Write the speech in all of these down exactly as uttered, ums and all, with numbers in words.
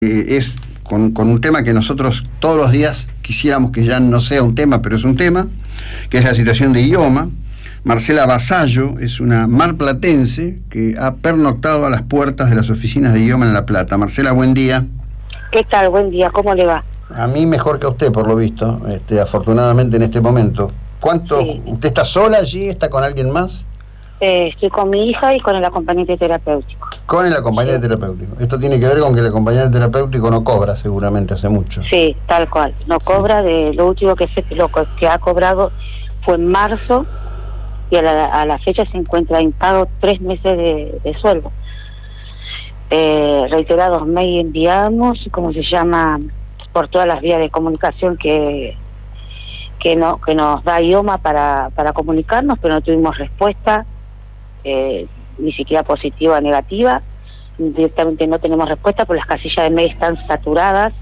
Eh, es con, con un tema que nosotros todos los días quisiéramos que ya no sea un tema, pero es un tema, que es la situación de IOMA. Marcela Vasallo es una marplatense que ha pernoctado a las puertas de las oficinas de IOMA en La Plata. Marcela, buen día. ¿Qué tal? Buen día, ¿cómo le va? A mí mejor que a usted, por lo visto, este, afortunadamente en este momento. ¿Cuánto? Sí. ¿Usted está sola allí? ¿Está con alguien más? Eh, estoy con mi hija y con el acompañante terapéutico. Con el acompañante sí. terapéutico. Esto tiene que ver con que el acompañante terapéutico no cobra seguramente hace mucho. Sí, tal cual. No sí. cobra, de lo último que se, lo que ha cobrado fue en marzo y a la, a la fecha se encuentra impago tres meses de, de sueldo. Eh, reiterados mail enviamos, como se llama, por todas las vías de comunicación que que no que nos da IOMA para, para comunicarnos, pero no tuvimos respuesta. Eh, ni siquiera positiva o negativa, directamente no tenemos respuesta, porque las casillas de mail están saturadas,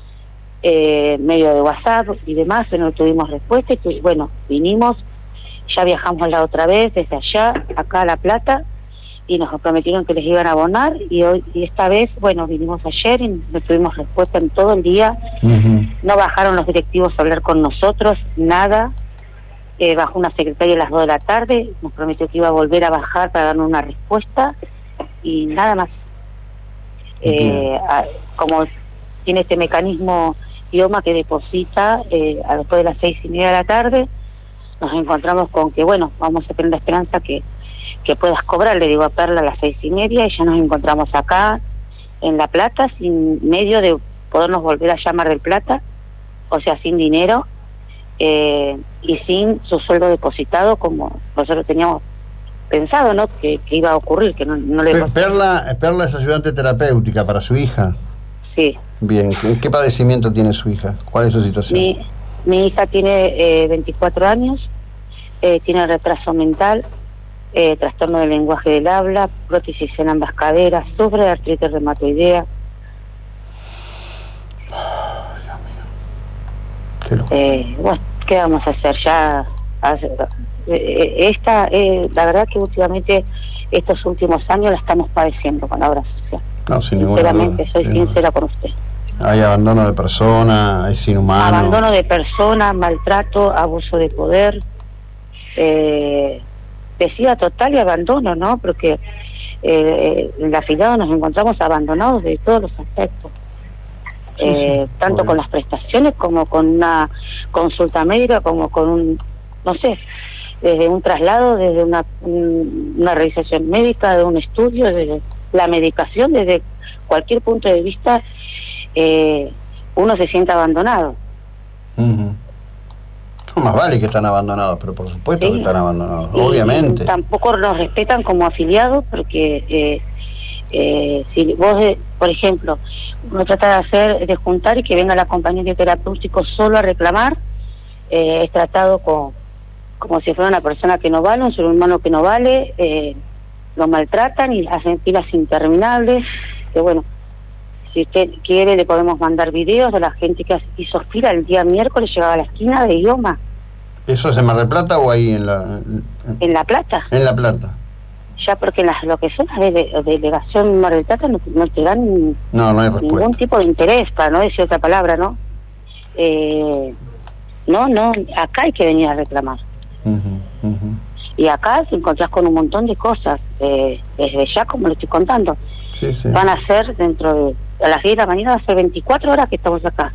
eh, medio de WhatsApp y demás, pero no tuvimos respuesta. Y bueno, vinimos, ya viajamos la otra vez desde allá, acá a La Plata, y nos prometieron que les iban a abonar, y hoy y esta vez, bueno, vinimos ayer y no tuvimos respuesta en todo el día. Uh-huh. No bajaron los directivos a hablar con nosotros, nada. Eh, bajó una secretaria a las dos de la tarde, nos prometió que iba a volver a bajar para darnos una respuesta y nada más. Eh, a, como tiene este mecanismo IOMA que deposita eh, a después de las seis y media de la tarde, nos encontramos con que, bueno, vamos a tener la esperanza que, que puedas cobrar, le digo a Perla a las seis y media, y ya nos encontramos acá en La Plata sin medio de podernos volver a llamar del Plata, o sea, sin dinero. Eh, y sin su sueldo depositado como nosotros teníamos pensado, ¿no? Que, que iba a ocurrir, que no, no le... Perla, Perla es ayudante terapéutica para su hija. Sí. Bien, ¿qué, qué padecimiento tiene su hija? ¿Cuál es su situación? Mi, mi hija tiene eh, veinticuatro años, eh, tiene retraso mental, eh, trastorno del lenguaje del habla, prótesis en ambas caderas, sufre de artritis reumatoidea. Eh, bueno, ¿qué vamos a hacer? Ya eh, esta, eh, la verdad que últimamente estos últimos años la estamos padeciendo con la obra social. No, sin sinceramente, soy sin sincera con usted. Hay abandono de persona, es inhumano. Abandono de persona, maltrato, abuso de poder, eh, decía total y abandono, ¿no? Porque eh, en la afiliado nos encontramos abandonados de todos los aspectos. Sí, eh, sí, tanto con las prestaciones como con una consulta médica, como con un, no sé, desde un traslado, desde una, un, una realización médica, de un estudio, desde la medicación, desde cualquier punto de vista, eh, uno se siente abandonado. Uh-huh. No más vale que están abandonados, pero por supuesto sí. que están abandonados, y, obviamente. Y tampoco nos respetan como afiliados, porque eh, eh, si vos, eh, por ejemplo, uno trata de hacer, de juntar y que venga el acompañante terapéutico solo a reclamar, eh, es tratado con, como si fuera una persona que no vale, un ser humano que no vale, eh, lo maltratan y hacen filas interminables, que bueno, si usted quiere le podemos mandar videos de la gente que hizo fila el día miércoles, llegaba a la esquina de IOMA. ¿Eso es en Mar del Plata o ahí en la...? En, en La Plata. En La Plata. Ya porque las, lo que son las de, de, delegación Mar del Plata no, no te dan no, no hay ningún tipo de interés, para no decir otra palabra, ¿no? Eh, no, no, acá hay que venir a reclamar. Uh-huh, uh-huh. Y acá te encontrás con un montón de cosas, eh, desde ya como le estoy contando. Sí, sí. Van a ser dentro de, a las diez de la mañana, va a ser veinticuatro horas que estamos acá.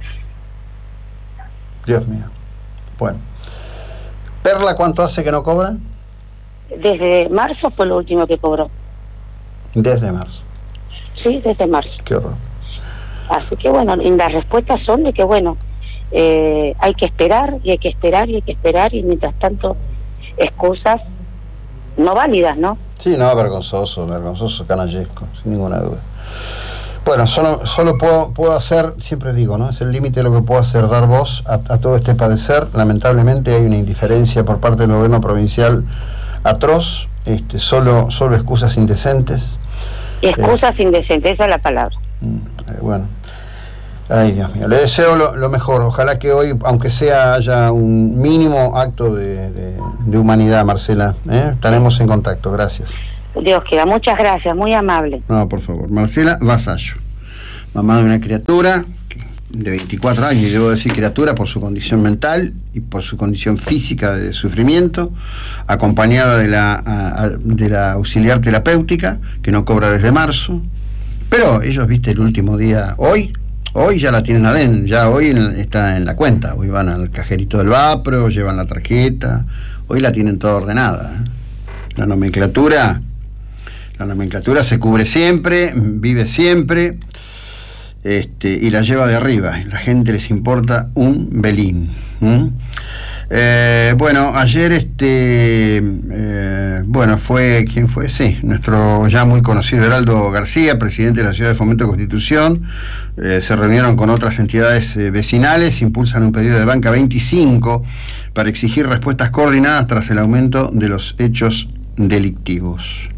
Dios mío. Bueno. ¿Perla cuánto hace que no cobra? Desde marzo fue lo último que cobró. ¿Desde marzo? Sí, desde marzo. Qué horror. Así que bueno, y las respuestas son de que bueno, eh, hay que esperar y hay que esperar y hay que esperar, y mientras tanto excusas no válidas, ¿no? Sí, no, vergonzoso, vergonzoso, canallesco, sin ninguna duda. Bueno, solo solo puedo puedo hacer, siempre digo, ¿no? Es el límite de lo que puedo hacer, dar voz a, a todo este padecer. Lamentablemente hay una indiferencia por parte del gobierno provincial atroz, este, solo solo excusas indecentes. Y excusas eh, indecentes, esa es la palabra. Eh, bueno, ay Dios mío, le deseo lo, lo mejor. Ojalá que hoy, aunque sea, haya un mínimo acto de, de, de humanidad, Marcela. ¿eh? Estaremos en contacto, gracias. Dios quiera, muchas gracias, muy amable. No, por favor. Marcela Vasallo. mamá de una criatura de veinticuatro años, y debo decir criatura por su condición mental y por su condición física de sufrimiento, acompañada de la, a, a, de la auxiliar terapéutica, que no cobra desde marzo, pero ellos, viste, el último día, hoy, hoy ya la tienen adentro, ya hoy en, está en la cuenta, hoy van al cajerito del Vapro, llevan la tarjeta, hoy la tienen toda ordenada, ¿eh? La nomenclatura, la nomenclatura se cubre siempre, vive siempre, Este, y la lleva de arriba. La gente les importa un belín. ¿Mm? Eh, bueno, ayer este eh, bueno, fue, ¿quién fue? Sí, nuestro ya muy conocido Heraldo García, presidente de la Ciudad de Fomento de Constitución, eh, se reunieron con otras entidades eh, vecinales, impulsan un pedido de Banca veinticinco para exigir respuestas coordinadas tras el aumento de los hechos delictivos.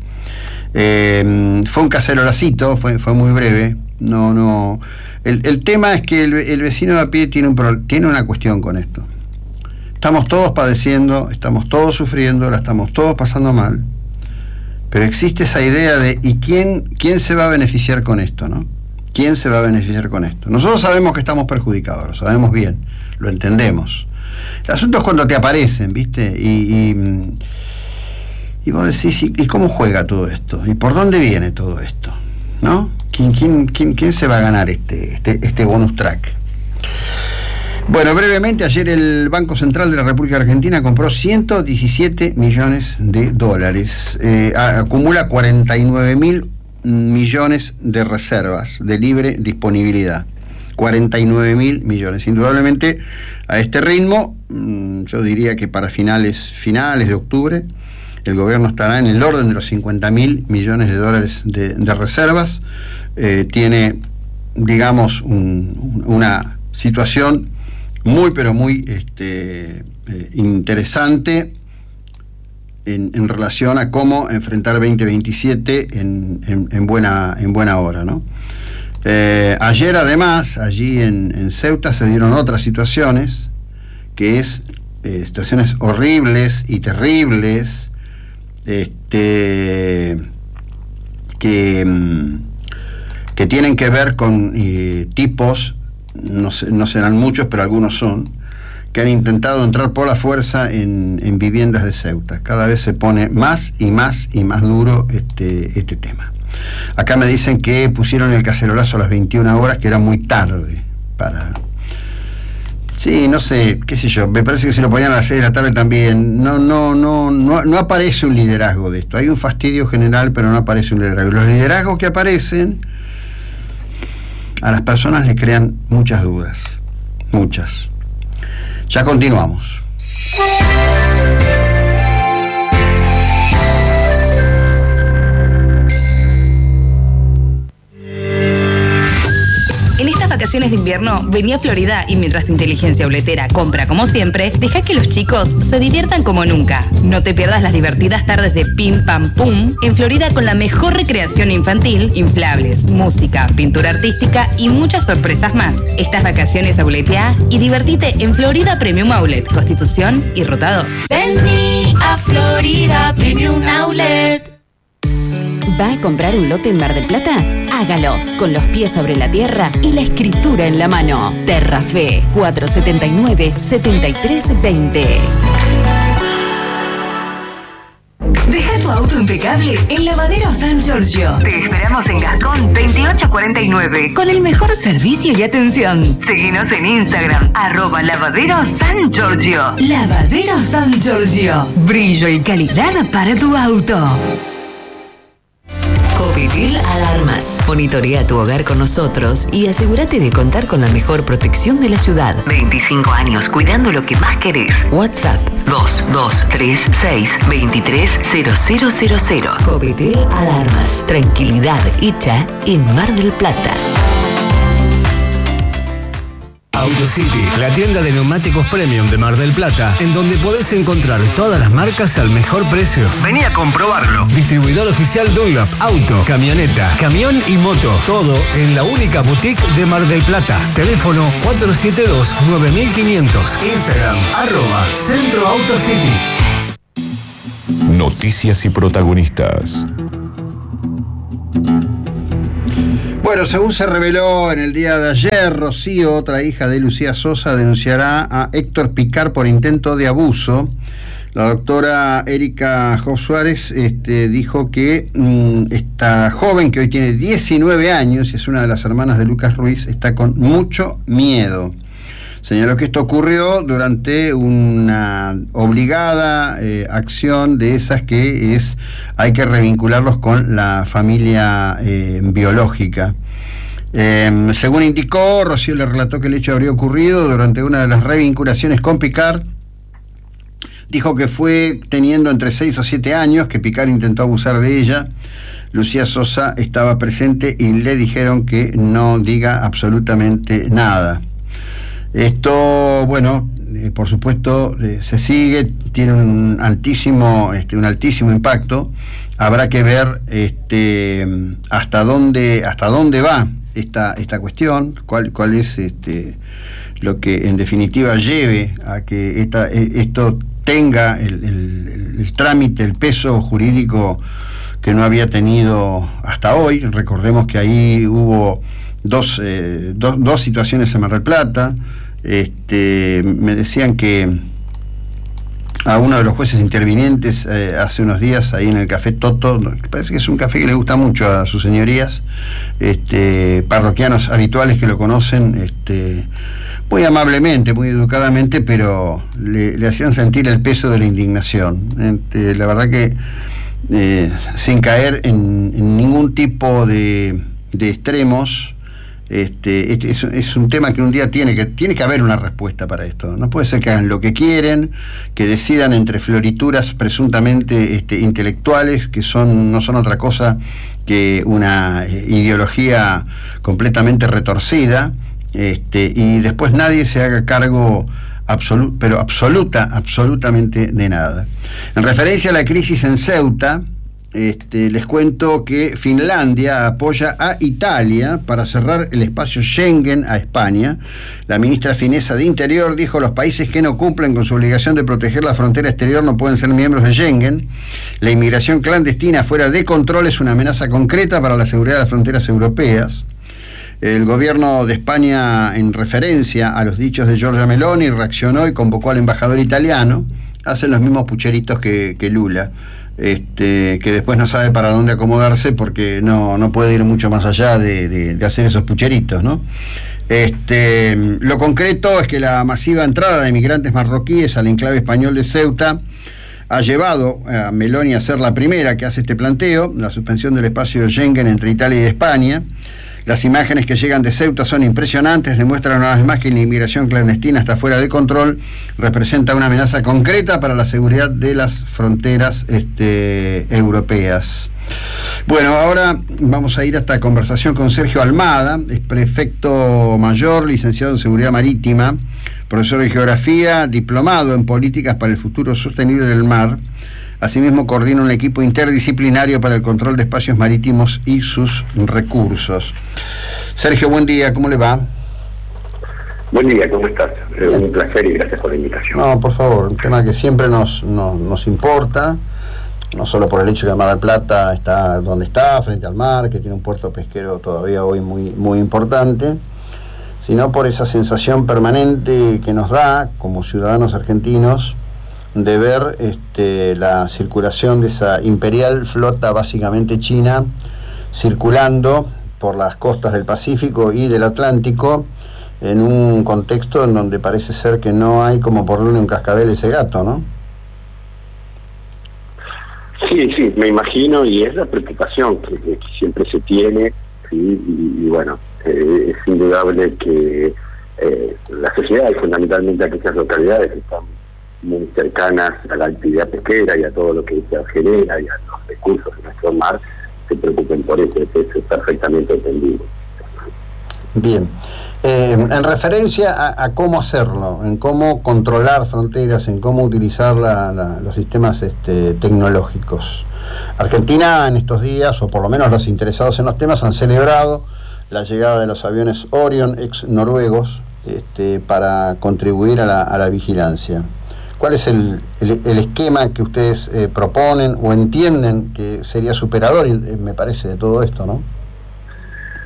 Eh, fue un cacerolacito, fue, fue muy breve. No, no. El, el tema es que el, el vecino de a pie tiene, un, tiene una cuestión con esto. Estamos todos padeciendo, estamos todos sufriendo, la estamos todos pasando mal, pero existe esa idea de ¿y quién, quién se va a beneficiar con esto, no? ¿Quién se va a beneficiar con esto? Nosotros sabemos que estamos perjudicados, lo sabemos bien, lo entendemos. El asunto es cuando te aparecen, ¿viste? Y, y, y vos decís, ¿y, ¿y cómo juega todo esto? ¿Y por dónde viene todo esto? ¿No? ¿Quién, quién, quién, quién se va a ganar este, este, este bonus track? Bueno, brevemente, ayer el Banco Central de la República Argentina compró ciento diecisiete millones de dólares. Eh, acumula cuarenta y nueve mil millones de reservas de libre disponibilidad. cuarenta y nueve mil millones. Indudablemente, a este ritmo, yo diría que para finales, finales de octubre, el gobierno estará en el orden de los cincuenta mil millones de dólares de, de reservas. Eh, tiene, digamos, un, una situación muy, pero muy este, eh, interesante en, en relación a cómo enfrentar veinte veintisiete en, en, en, buena, en buena hora, ¿no? Eh, ayer, además, allí en, en Ceuta se dieron otras situaciones, que es eh, situaciones horribles y terribles, Este, que, que tienen que ver con eh, tipos, no, sé, no serán muchos, pero algunos son, que han intentado entrar por la fuerza en, en viviendas de Ceuta. Cada vez se pone más y más y más duro este, este tema. Acá me dicen que pusieron el cacerolazo a las veintiuna horas, que era muy tarde para... Sí, no sé, qué sé yo, me parece que si lo ponían a las seis de la tarde también, no, no, no, no, no aparece un liderazgo de esto. Hay un fastidio general, pero no aparece un liderazgo. Los liderazgos que aparecen a las personas les crean muchas dudas, muchas. Ya continuamos. En estas vacaciones de invierno, vení a Florida y mientras tu inteligencia obletera compra como siempre, deja que los chicos se diviertan como nunca. No te pierdas las divertidas tardes de Pim Pam Pum en Florida con la mejor recreación infantil, inflables, música, pintura artística y muchas sorpresas más. Estas vacaciones obletea y divertite en Florida Premium Outlet, Constitución y Ruta dos. Vení a Florida Premium Outlet. ¿Va a comprar un lote en Mar del Plata? Hágalo, con los pies sobre la tierra y la escritura en la mano. Terrafe, cuatrocientos setenta y nueve, setenta y tres veinte. Deja tu auto impecable en Lavadero San Giorgio. Te esperamos en Gascón veintiocho cuarenta y nueve. Con el mejor servicio y atención. Seguinos en Instagram, arroba Lavadero San Giorgio. Lavadero San Giorgio. Brillo y calidad para tu auto. Covidil Alarmas. Monitorea tu hogar con nosotros y asegúrate de contar con la mejor protección de la ciudad. veinticinco años cuidando lo que más querés. WhatsApp dos dos tres seis dos tres cero cero cero cero. Covidil Alarmas. Tranquilidad hecha en Mar del Plata. AutoCity, la tienda de neumáticos premium de Mar del Plata, en donde podés encontrar todas las marcas al mejor precio. Vení a comprobarlo. Distribuidor oficial Dunlop, auto, camioneta, camión y moto. Todo en la única boutique de Mar del Plata. Teléfono cuatro siete dos, nueve mil quinientos. Instagram, arroba Centro AutoCity. Noticias y protagonistas. Bueno, según se reveló en el día de ayer, Rocío, otra hija de Lucía Sosa, denunciará a Héctor Picar por intento de abuso. La doctora Erika Job Suárez este, dijo que mmm, esta joven, que hoy tiene diecinueve años y es una de las hermanas de Lucas Ruiz, está con mucho miedo. Señaló que esto ocurrió durante una obligada eh, acción de esas que es hay que revincularlos con la familia eh, biológica. Eh, según indicó, Rocío le relató que el hecho habría ocurrido durante una de las revinculaciones con Picar. Dijo que fue teniendo entre seis o siete años que Picar intentó abusar de ella. Lucía Sosa estaba presente y le dijeron que no diga absolutamente nada. Esto, bueno, eh, por supuesto, eh, se sigue, tiene un altísimo, este, un altísimo impacto. Habrá que ver este, hasta dónde, hasta dónde va esta, esta cuestión, cuál, cuál es este, lo que en definitiva lleve a que esta, esto tenga el, el, el trámite, el peso jurídico que no había tenido hasta hoy. Recordemos que ahí hubo dos, eh, dos, dos situaciones en Mar del Plata. Este, me decían que a uno de los jueces intervinientes eh, hace unos días ahí en el Café Toto, que parece que es un café que le gusta mucho a sus señorías, este, parroquianos habituales que lo conocen, este, muy amablemente, muy educadamente, pero le, le hacían sentir el peso de la indignación. Este, la verdad que eh, sin caer en, en ningún tipo de, de extremos. Este, este es, es un tema que un día tiene que tiene que haber una respuesta para esto. No puede ser que hagan lo que quieren, que decidan entre florituras presuntamente este, intelectuales, que son no son otra cosa que una eh, ideología completamente retorcida, este, y después nadie se haga cargo absolu- pero absoluta, absolutamente de nada. En referencia a la crisis en Ceuta, Este, les cuento que Finlandia apoya a Italia para cerrar el espacio Schengen a España. La ministra finesa de Interior dijo: los países que no cumplen con su obligación de proteger la frontera exterior no pueden ser miembros de Schengen. La inmigración clandestina fuera de control es una amenaza concreta para la seguridad de las fronteras europeas. El gobierno de España, en referencia a los dichos de Giorgia Meloni, reaccionó y convocó al embajador italiano. Hacen los mismos pucheritos que, que Lula. Este, que después no sabe para dónde acomodarse porque no, no puede ir mucho más allá de, de, de hacer esos pucheritos, ¿no? Este, lo concreto es que la masiva entrada de migrantes marroquíes al enclave español de Ceuta ha llevado a Meloni a ser la primera que hace este planteo, la suspensión del espacio Schengen entre Italia y España. Las imágenes que llegan de Ceuta son impresionantes, demuestran una vez más que la inmigración clandestina está fuera de control, representa una amenaza concreta para la seguridad de las fronteras este, europeas. Bueno, ahora vamos a ir a esta conversación con Sergio Almada, es prefecto mayor, licenciado en Seguridad Marítima, profesor de Geografía, diplomado en Políticas para el Futuro Sostenible del Mar. Asimismo, coordina un equipo interdisciplinario para el control de espacios marítimos y sus recursos. Sergio, buen día, ¿cómo le va? Buen día, ¿cómo estás? Es un placer y gracias por la invitación. No, por favor, un tema que siempre nos, nos, nos importa, no solo por el hecho que Mar del Plata está donde está, frente al mar, que tiene un puerto pesquero todavía hoy muy, muy importante, sino por esa sensación permanente que nos da como ciudadanos argentinos de ver este, la circulación de esa imperial flota básicamente china circulando por las costas del Pacífico y del Atlántico en un contexto en donde parece ser que no hay como ponerle un cascabel a ese gato, ¿no? Sí, sí, me imagino, y es la preocupación que, que siempre se tiene, ¿sí? y, y bueno, eh, es indudable que eh, la sociedad y fundamentalmente aquellas localidades que están muy cercanas a la actividad pesquera y a todo lo que se genera y a los recursos de nuestro mar, se preocupen por eso, eso es perfectamente entendido. Bien, eh, en referencia a, a cómo hacerlo, en cómo controlar fronteras, en cómo utilizar la, la, los sistemas este, tecnológicos. Argentina en estos días, o por lo menos los interesados en los temas, han celebrado la llegada de los aviones Orion ex noruegos este, para contribuir a la, a la vigilancia. ¿Cuál es el, el, el esquema que ustedes eh, proponen o entienden que sería superador, eh, me parece, de todo esto, ¿no?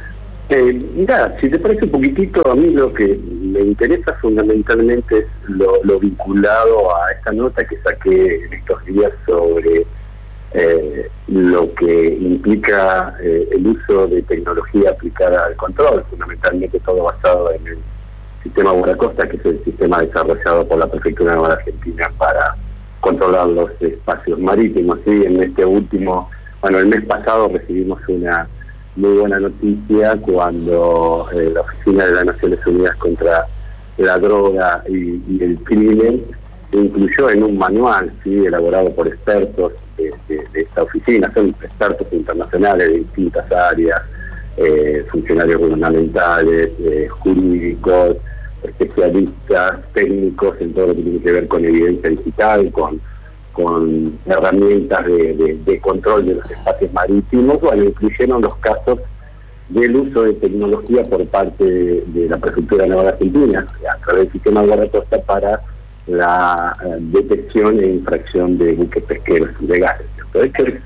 Eh, mira, si te parece un poquitito, a mí lo que me interesa fundamentalmente es lo, lo vinculado a esta nota que saqué en estos días sobre eh, lo que implica eh, el uso de tecnología aplicada al control, fundamentalmente todo basado en el sistema Guaracosta, que es el sistema desarrollado por la Prefectura Naval Argentina para controlar los espacios marítimos. ¿Sí? En este último, bueno, el mes pasado recibimos una muy buena noticia cuando eh, la Oficina de las Naciones Unidas contra la Droga y, y el Crimen incluyó en un manual, ¿sí? elaborado por expertos de, de, de esta oficina, son expertos internacionales de distintas áreas, eh, funcionarios gubernamentales, eh, jurídicos, especialistas, técnicos en todo lo que tiene que ver con evidencia digital, con con herramientas de, de, de control de los espacios marítimos. Bueno, incluyeron los casos del uso de tecnología por parte de, de la Prefectura Naval Argentina a través del sistema Guaracosta para la uh, detección e infracción de buques pesqueros ilegales. Entonces,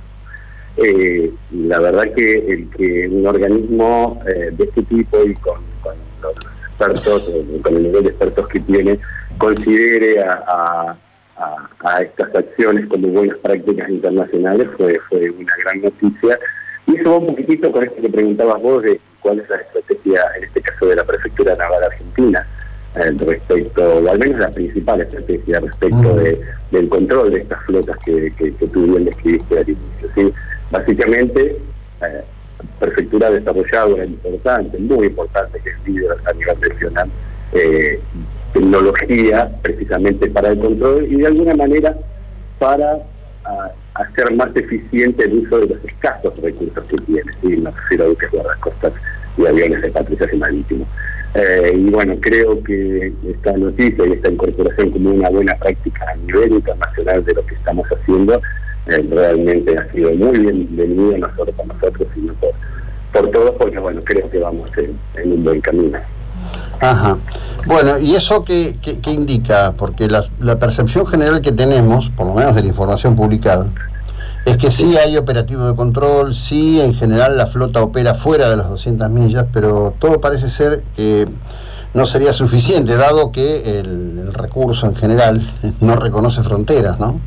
eh, la verdad que el que un organismo eh, de este tipo y con, con los expertos, eh, con el nivel de expertos que tiene, considere a, a A, a estas acciones como buenas prácticas internacionales fue fue una gran noticia, y eso va un poquitito con esto que preguntabas vos de cuál es la estrategia en este caso de la Prefectura Naval Argentina eh, respecto, o al menos la principal estrategia respecto de, del control de estas flotas que, que, que tú bien describiste al inicio. ¿Sí? Básicamente eh, la Prefectura ha desarrollado una importante, muy importante, que es líder a nivel regional, eh, tecnología precisamente para el control y de alguna manera para a, hacer más eficiente el uso de los escasos recursos que tiene, ¿sí? Me refiero a buques guardacostas y aviones de patrullaje marítimo. Eh, y bueno, creo que esta noticia y esta incorporación como una buena práctica a nivel internacional de lo que estamos haciendo eh, realmente ha sido muy bienvenido, no solo para nosotros, sino por, por todos, porque bueno, creo que vamos en, en un buen camino. Ajá. Bueno, ¿y eso qué, qué, qué indica? Porque la, la percepción general que tenemos, por lo menos de la información publicada, es que sí hay operativo de control, sí en general la flota opera fuera de las doscientas millas, pero todo parece ser que no sería suficiente, dado que el, el recurso en general no reconoce fronteras, ¿no?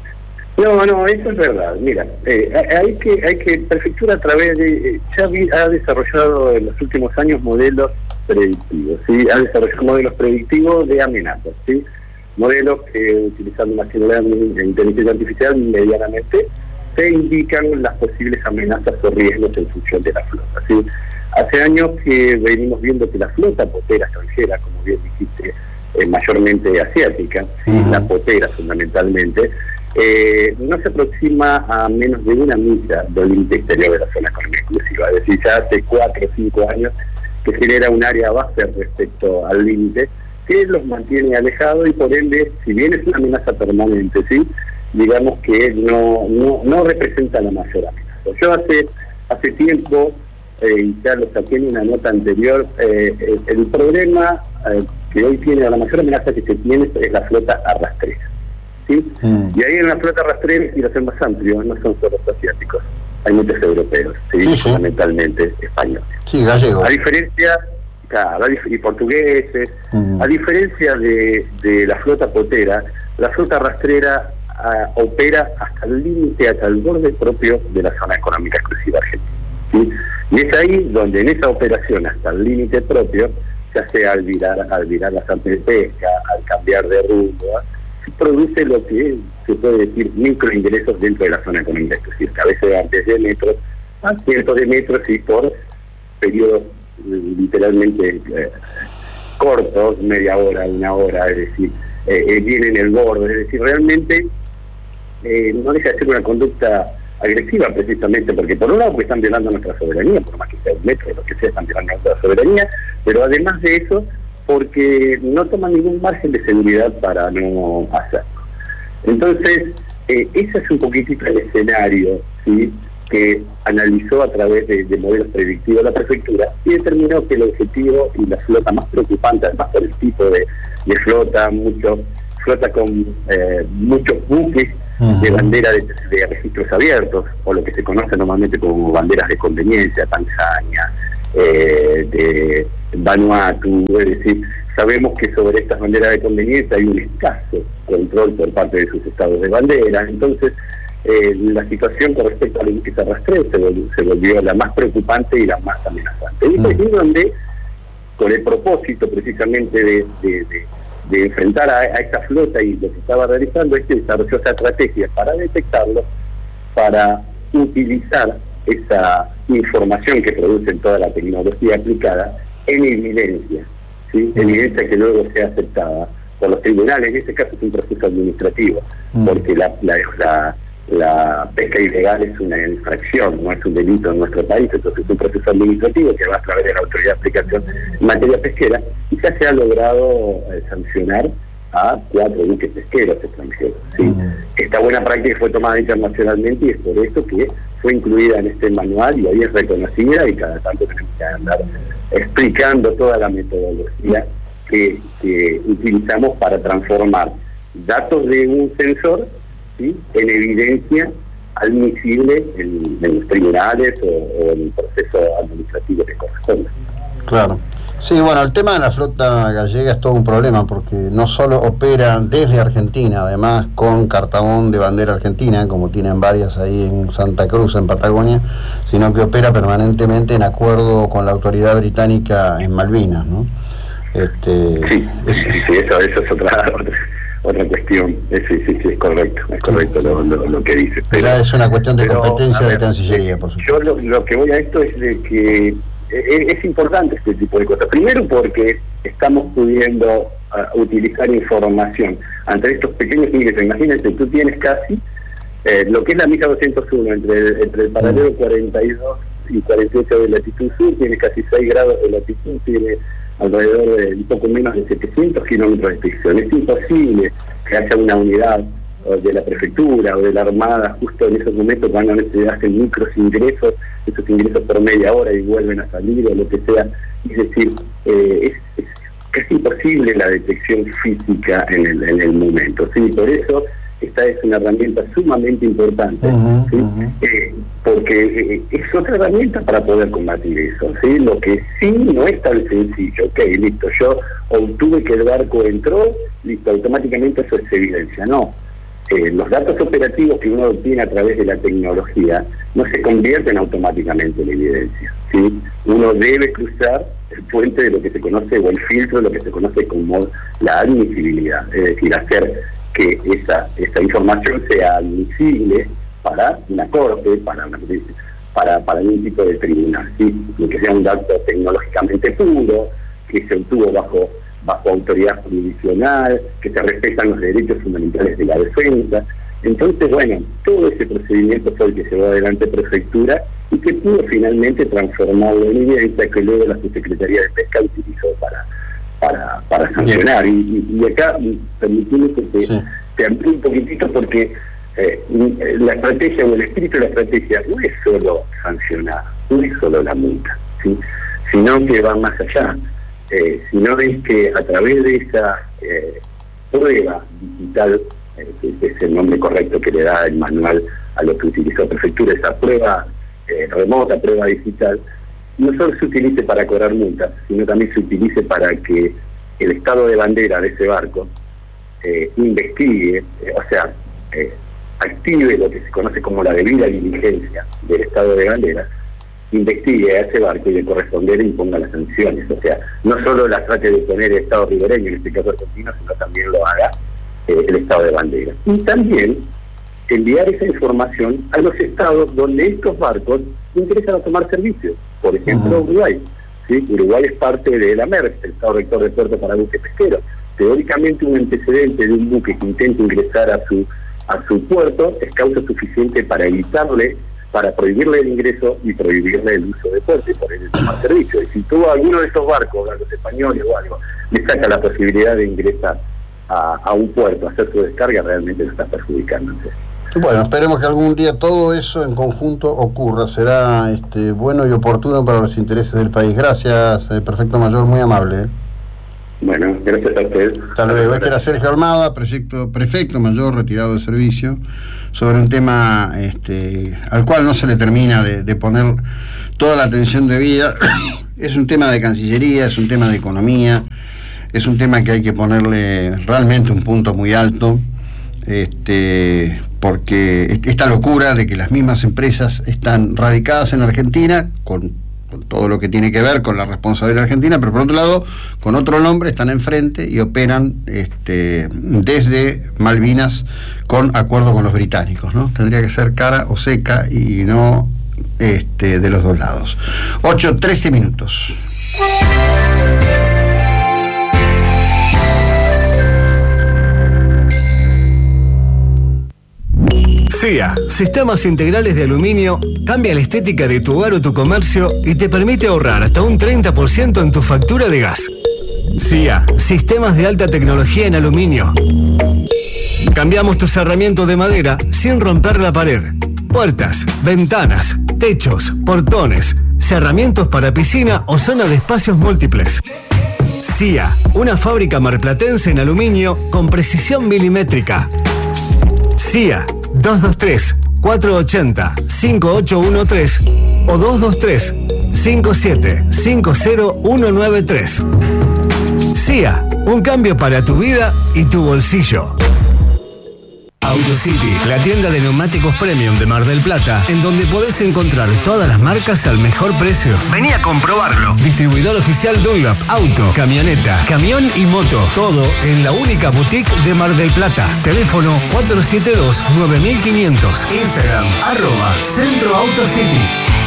No, no, eso es verdad. Mira, eh, hay que, hay que Prefectura a través de, eh, ya vi, ha desarrollado en los últimos años modelos predictivos, ¿sí? Ha desarrollado modelos predictivos de amenazas, ¿sí? Modelos que utilizando machine learning e inteligencia artificial medianamente se indican las posibles amenazas o riesgos en función de la flota, ¿sí? Hace años que venimos viendo que la flota potera extranjera, como bien dijiste, eh, mayormente asiática, ¿sí? Uh-huh. La potera fundamentalmente, eh, no se aproxima a menos de una milla del límite exterior de la zona económica exclusiva, es decir, ya hace cuatro o cinco años que genera un área base respecto al límite que los mantiene alejados y por ende, si bien es una amenaza permanente, sí, digamos que no no, no representa la mayor amenaza. Yo hace hace tiempo, eh, y ya lo saqué en una nota anterior, eh, el, el problema eh, que hoy tiene, la mayor amenaza que se tiene es la flota arrastrera, ¿sí? Mm. Y ahí en la flota arrastrera, y lo hacen más amplio, no son solo los asiáticos, hay muchos europeos, ¿sí? Sí, sí. Fundamentalmente españoles. Sí, gallegos. A diferencia, claro, y portugueses, uh-huh. A diferencia de, de la flota potera, la flota rastrera uh, opera hasta el límite, hasta el borde propio de la zona económica exclusiva argentina, ¿sí? Y es ahí donde en esa operación hasta el límite propio, ya sea al virar, al virar la zona de pesca, al cambiar de rumbo, se produce lo que se puede decir microingresos dentro de la zona económica exclusiva, que a veces van desde metros a cientos de metros y por periodos literalmente eh, cortos, media hora, una hora, es decir, eh, eh, vienen el borde, es decir, realmente eh, no deja de ser una conducta agresiva precisamente, porque por un lado porque están violando nuestra soberanía, por más que sea un metro, lo que sea, están violando nuestra soberanía, pero además de eso, porque no toman ningún margen de seguridad para no hacerlo. Entonces, eh, ese es un poquitito el escenario, ¿sí?, que analizó a través de, de modelos predictivos la Prefectura y determinó que el objetivo y la flota más preocupante, además por el tipo de, de flota, mucho, flota con eh, muchos buques uh-huh. de bandera de, de registros abiertos, o lo que se conoce normalmente como banderas de conveniencia, Tanzania, eh, de Vanuatu, es decir, sabemos que sobre estas banderas de conveniencia hay un escaso control por parte de sus estados de bandera. Entonces, eh, la situación con respecto a la industria rastreo se volvió, se volvió la más preocupante y la más amenazante. Y es allí donde, con el propósito precisamente de, de, de, de enfrentar a, a esta flota y lo que estaba realizando, es que desarrolló esa estrategia para detectarlo, para utilizar esa información que produce toda la tecnología aplicada en evidencia, ¿sí? Evidencia que luego sea aceptada por los tribunales. En este caso es un proceso administrativo, mm. porque la, la, la, la pesca ilegal es una infracción, no es un delito en nuestro país, entonces es un proceso administrativo que va a través de la autoridad de aplicación en materia pesquera, y ya se ha logrado eh, sancionar a cuatro buques pesqueros extranjeros, ¿sí? Mm. Esta buena práctica fue tomada internacionalmente y es por eso que fue incluida en este manual y hoy es reconocida, y cada tanto tenemos que andar explicando toda la metodología que, que utilizamos para transformar datos de un sensor, ¿sí?, en evidencia admisible en, en los tribunales o, o en el proceso administrativo que corresponde. Claro. Sí, bueno, el tema de la flota gallega es todo un problema porque no solo opera desde Argentina, además con cartabón de bandera argentina, como tienen varias ahí en Santa Cruz, en Patagonia, sino que opera permanentemente en acuerdo con la autoridad británica en Malvinas, ¿no? Este, sí, es, sí, sí, eso, eso es otra, otra otra cuestión. Sí, sí, sí, es correcto, es correcto lo, lo, lo que dice. Pero ya es una cuestión de pero, competencia ver, de Cancillería, por supuesto. Yo lo, lo que voy a esto es de que es, es importante este tipo de cosas. Primero porque estamos pudiendo uh, utilizar información ante estos pequeños ingresos. Imagínate, tú tienes casi eh, lo que es la mija doscientos uno entre, entre el paralelo cuarenta y dos y cuarenta y ocho de latitud sur, tiene casi seis grados de latitud, tiene alrededor de un poco menos de setecientos kilómetros de extensión. Es imposible que haya una unidad de la prefectura o de la armada justo en esos momentos cuando se hacen micros ingresos, esos ingresos por media hora y vuelven a salir o lo que sea. Es decir, eh, es, es casi imposible la detección física en el, en el momento, ¿sí? Por eso esta es una herramienta sumamente importante, uh-huh, ¿sí? uh-huh. eh, porque eh, es otra herramienta para poder combatir eso, ¿sí? Lo que sí no es tan sencillo. Ok, listo, yo obtuve que el barco entró, listo, automáticamente eso es evidencia. No, eh, los datos operativos que uno obtiene a través de la tecnología no se convierten automáticamente en evidencia, ¿sí? Uno debe cruzar el puente de lo que se conoce, o el filtro de lo que se conoce como la admisibilidad, es decir, hacer que esa, esa información sea admisible para una corte, para, una, para, para un tipo de tribunal, ¿sí? Que sea un dato tecnológicamente puro, que se obtuvo bajo, bajo autoridad jurisdiccional, que se respetan los derechos fundamentales de la defensa. Entonces, bueno, todo ese procedimiento fue el que llevó adelante Prefectura y que pudo finalmente transformarlo en evidencia que luego la Subsecretaría de Pesca utilizó para para para sancionar. Y, y, y acá permitimos que te, sí. te amplíe un poquitito porque eh, la estrategia o el espíritu de la estrategia no es solo sancionar, no es solo la multa, ¿sí? Sino que va más allá, eh, sino es que a través de esa eh, prueba digital, eh, que es el nombre correcto que le da el manual a lo que utilizó Prefectura, esa prueba eh, remota, prueba digital, no solo se utilice para cobrar multas, sino también se utilice para que el estado de bandera de ese barco eh, investigue, eh, o sea, eh, active lo que se conoce como la debida diligencia del estado de bandera, investigue a ese barco y de corresponder imponga las sanciones. O sea, no solo la trate de poner el estado ribereño, en este caso argentino, sino también lo haga eh, el estado de bandera. Y también enviar esa información a los estados donde estos barcos ingresan a tomar servicios. Por ejemplo, uh-huh. Uruguay. ¿Sí? Uruguay es parte de la MERS, el Estado Rector de Puerto para Buques Pesqueros. Teóricamente, un antecedente de un buque que intenta ingresar a su a su puerto es causa suficiente para evitarle, para prohibirle el ingreso y prohibirle el uso de puerto y por ello tomar servicio. Y si tú a alguno de esos barcos, a los españoles o algo, le saca la posibilidad de ingresar a, a un puerto, a hacer su descarga, realmente lo está perjudicando. Bueno, esperemos que algún día todo eso en conjunto ocurra. Será este, bueno y oportuno para los intereses del país. Gracias, eh, Prefecto Mayor, muy amable. Bueno, gracias a usted. Hasta luego. Este era Sergio Armada, prefecto, prefecto mayor retirado de servicio, sobre un tema este, al cual no se le termina de, de poner toda la atención debida. Es un tema de Cancillería, es un tema de economía, es un tema que hay que ponerle realmente un punto muy alto, este, porque esta locura de que las mismas empresas están radicadas en Argentina, con con todo lo que tiene que ver con la responsabilidad argentina, pero por otro lado, con otro nombre, están enfrente y operan este, desde Malvinas con acuerdo con los británicos, ¿no? Tendría que ser cara o seca y no este, de los dos lados. ocho, trece minutos. C I A, Sistemas Integrales de Aluminio, cambia la estética de tu hogar o tu comercio y te permite ahorrar hasta un treinta por ciento en tu factura de gas. C I A, Sistemas de Alta Tecnología en Aluminio. Cambiamos tu cerramiento de madera sin romper la pared. Puertas, ventanas, techos, portones, cerramientos para piscina o zona de espacios múltiples. C I A, una fábrica marplatense en aluminio con precisión milimétrica. C I A, dos dos tres, cuatro ocho cero, cinco ocho uno tres o dos dos tres, cinco siete cinco cero uno nueve tres. C I A, un cambio para tu vida y tu bolsillo. AutoCity, la tienda de neumáticos premium de Mar del Plata, en donde podés encontrar todas las marcas al mejor precio. Vení a comprobarlo. Distribuidor oficial Dunlop, auto, camioneta, camión y moto. Todo en la única boutique de Mar del Plata. Teléfono cuatro siete dos, nueve cinco cero cero. Instagram, arroba Centro AutoCity.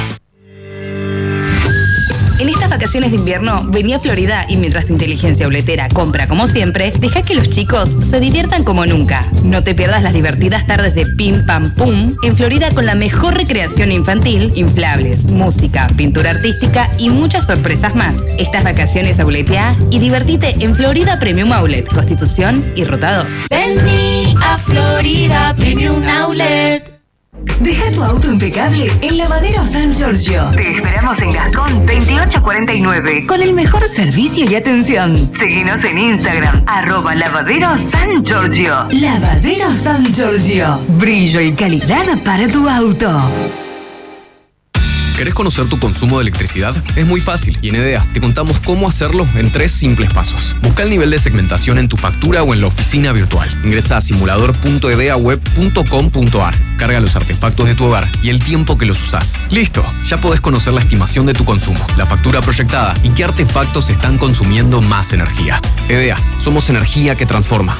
En estas vacaciones de invierno, vení a Florida y mientras tu inteligencia obletera compra como siempre, deja que los chicos se diviertan como nunca. No te pierdas las divertidas tardes de Pim Pam Pum en Florida con la mejor recreación infantil, inflables, música, pintura artística y muchas sorpresas más. Estas vacaciones auletea y divertite en Florida Premium Outlet, Constitución y Ruta dos. Vení a Florida Premium Outlet. Deja tu auto impecable en Lavadero San Giorgio. Te esperamos en Gascón veintiocho cuarenta y nueve. Con el mejor servicio y atención. Seguinos en Instagram, arroba Lavadero San Giorgio. Lavadero San Giorgio. Brillo y calidad para tu auto. ¿Querés conocer tu consumo de electricidad? Es muy fácil y en EDEA te contamos cómo hacerlo en tres simples pasos. Busca el nivel de segmentación en tu factura o en la oficina virtual. Ingresa a simulador punto edea web punto com punto ar. Carga los artefactos de tu hogar y el tiempo que los usás. ¡Listo! Ya podés conocer la estimación de tu consumo, la factura proyectada y qué artefactos están consumiendo más energía. EDEA, somos energía que transforma.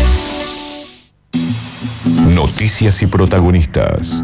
Noticias y protagonistas.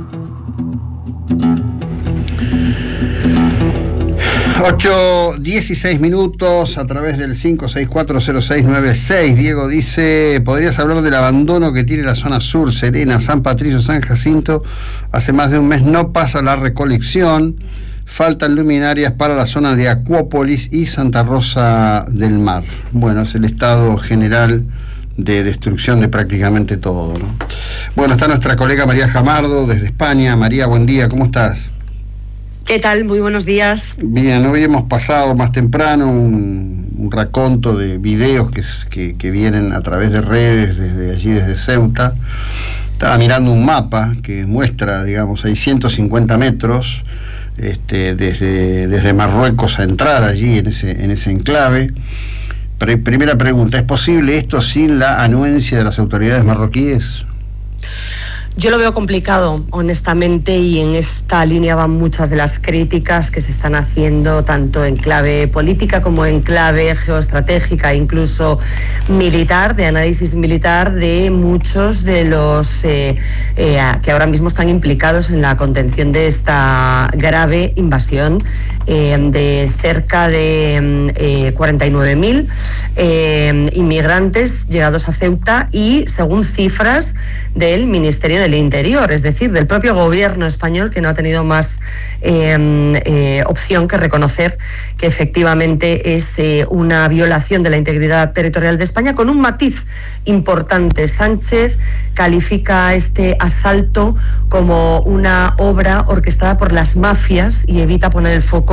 ocho, dieciséis minutos a través del cinco seis cuatro cero seis nueve seis. Diego dice, ¿podrías hablar del abandono que tiene la zona sur, Serena, San Patricio, San Jacinto? Hace más de un mes no pasa la recolección, faltan luminarias para la zona de Acuópolis y Santa Rosa del Mar. Bueno, es el estado general de destrucción de prácticamente todo, ¿no? Bueno, está nuestra colega María Jamardo desde España. María, buen día, ¿cómo estás? ¿Qué tal? Muy buenos días. Bien, hoy hemos pasado más temprano un, un raconto de videos que, que, que vienen a través de redes desde allí, desde Ceuta. Estaba mirando un mapa que muestra, digamos, hay ciento cincuenta metros este, desde, desde Marruecos a entrar allí en ese, en ese enclave. Pre- primera pregunta, ¿es posible esto sin la anuencia de las autoridades marroquíes? Yo lo veo complicado, honestamente, y en esta línea van muchas de las críticas que se están haciendo tanto en clave política como en clave geoestratégica, incluso militar, de análisis militar de muchos de los eh, eh, que ahora mismo están implicados en la contención de esta grave invasión eh, de cerca de eh, cuarenta y nueve mil eh, inmigrantes llegados a Ceuta y, según cifras del Ministerio de del Interior, es decir, del propio gobierno español, que no ha tenido más eh, eh, opción que reconocer que efectivamente es eh, una violación de la integridad territorial de España, con un matiz importante. Sánchez califica este asalto como una obra orquestada por las mafias y evita poner el foco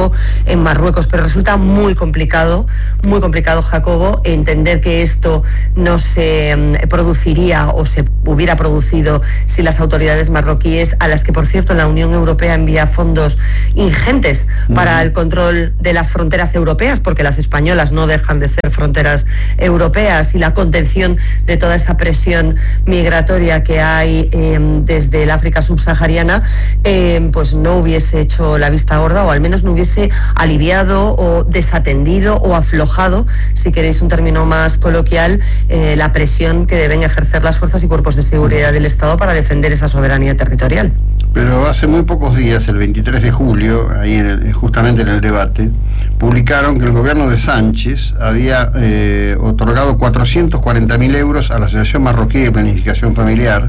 político en Marruecos, pero resulta muy complicado, muy complicado, Jacobo, entender que esto no se um, produciría o se hubiera producido si las autoridades marroquíes, a las que por cierto la Unión Europea envía fondos ingentes para uh-huh. el control de las fronteras europeas, porque las españolas no dejan de ser fronteras europeas, y la contención de toda esa presión migratoria que hay eh, desde el África subsahariana, eh, pues no hubiese hecho la vista gorda, o al menos no hubiese aliviado o desatendido o aflojado, si queréis un término más coloquial, eh, la presión que deben ejercer las fuerzas y cuerpos de seguridad del Estado para defender esa soberanía territorial. Pero hace muy pocos días, el veintitrés de julio, ahí en el, justamente en el debate, publicaron que el gobierno de Sánchez había eh, otorgado cuatrocientos cuarenta mil euros a la Asociación Marroquí de Planificación Familiar,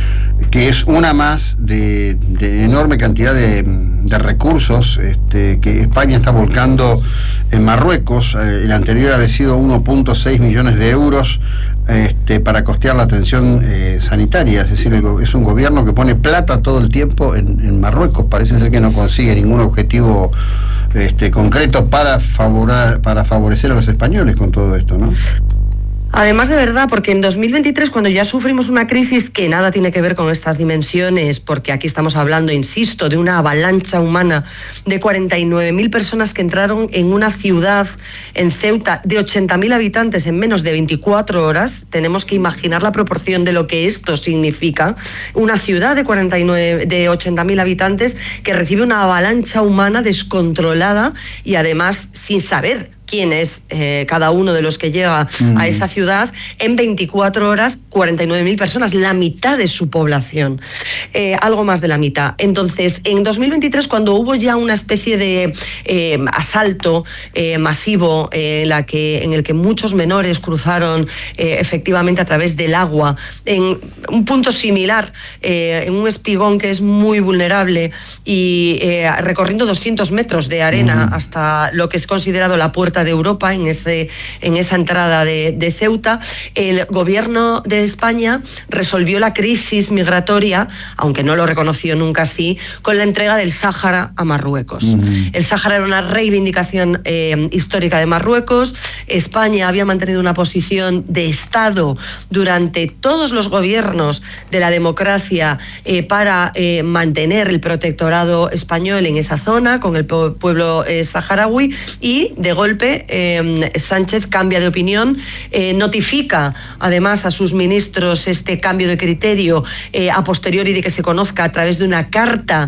que es una más de, de enorme cantidad de, de recursos este, que España está volcando en Marruecos. Eh, el anterior había sido uno punto seis millones de euros este, para costear la atención eh, sanitaria. Es decir, es un gobierno que pone plata todo el tiempo en, en Marruecos. Parece ser que no consigue ningún objetivo este, concreto para, favorar, para favorecer a los españoles con todo esto, ¿no? Además, de verdad, porque en dos mil veintitrés, cuando ya sufrimos una crisis que nada tiene que ver con estas dimensiones, porque aquí estamos hablando, insisto, de una avalancha humana de cuarenta y nueve mil personas que entraron en una ciudad, en Ceuta, de ochenta mil habitantes en menos de veinticuatro horas, tenemos que imaginar la proporción de lo que esto significa. Una ciudad de, cuarenta y nueve, de ochenta mil habitantes que recibe una avalancha humana descontrolada y además sin saber quién es eh, cada uno de los que llega mm. a esa ciudad. En veinticuatro horas, cuarenta y nueve mil personas, la mitad de su población, eh, algo más de la mitad. Entonces, en dos mil veintitrés, cuando hubo ya una especie de eh, asalto eh, masivo eh, en, la que, en el que muchos menores cruzaron eh, efectivamente a través del agua, en un punto similar, eh, en un espigón que es muy vulnerable, y eh, recorriendo doscientos metros de arena mm. hasta lo que es considerado la puerta de Europa, en ese en esa entrada de, de Ceuta, el gobierno de España resolvió la crisis migratoria, aunque no lo reconoció nunca así, con la entrega del Sáhara a Marruecos. Uh-huh. El Sáhara era una reivindicación eh, histórica de Marruecos. España había mantenido una posición de Estado durante todos los gobiernos de la democracia eh, para eh, mantener el protectorado español en esa zona con el po- pueblo eh, saharaui, y de golpe Eh, Sánchez cambia de opinión, eh, notifica además a sus ministros este cambio de criterio eh, a posteriori de que se conozca a través de una carta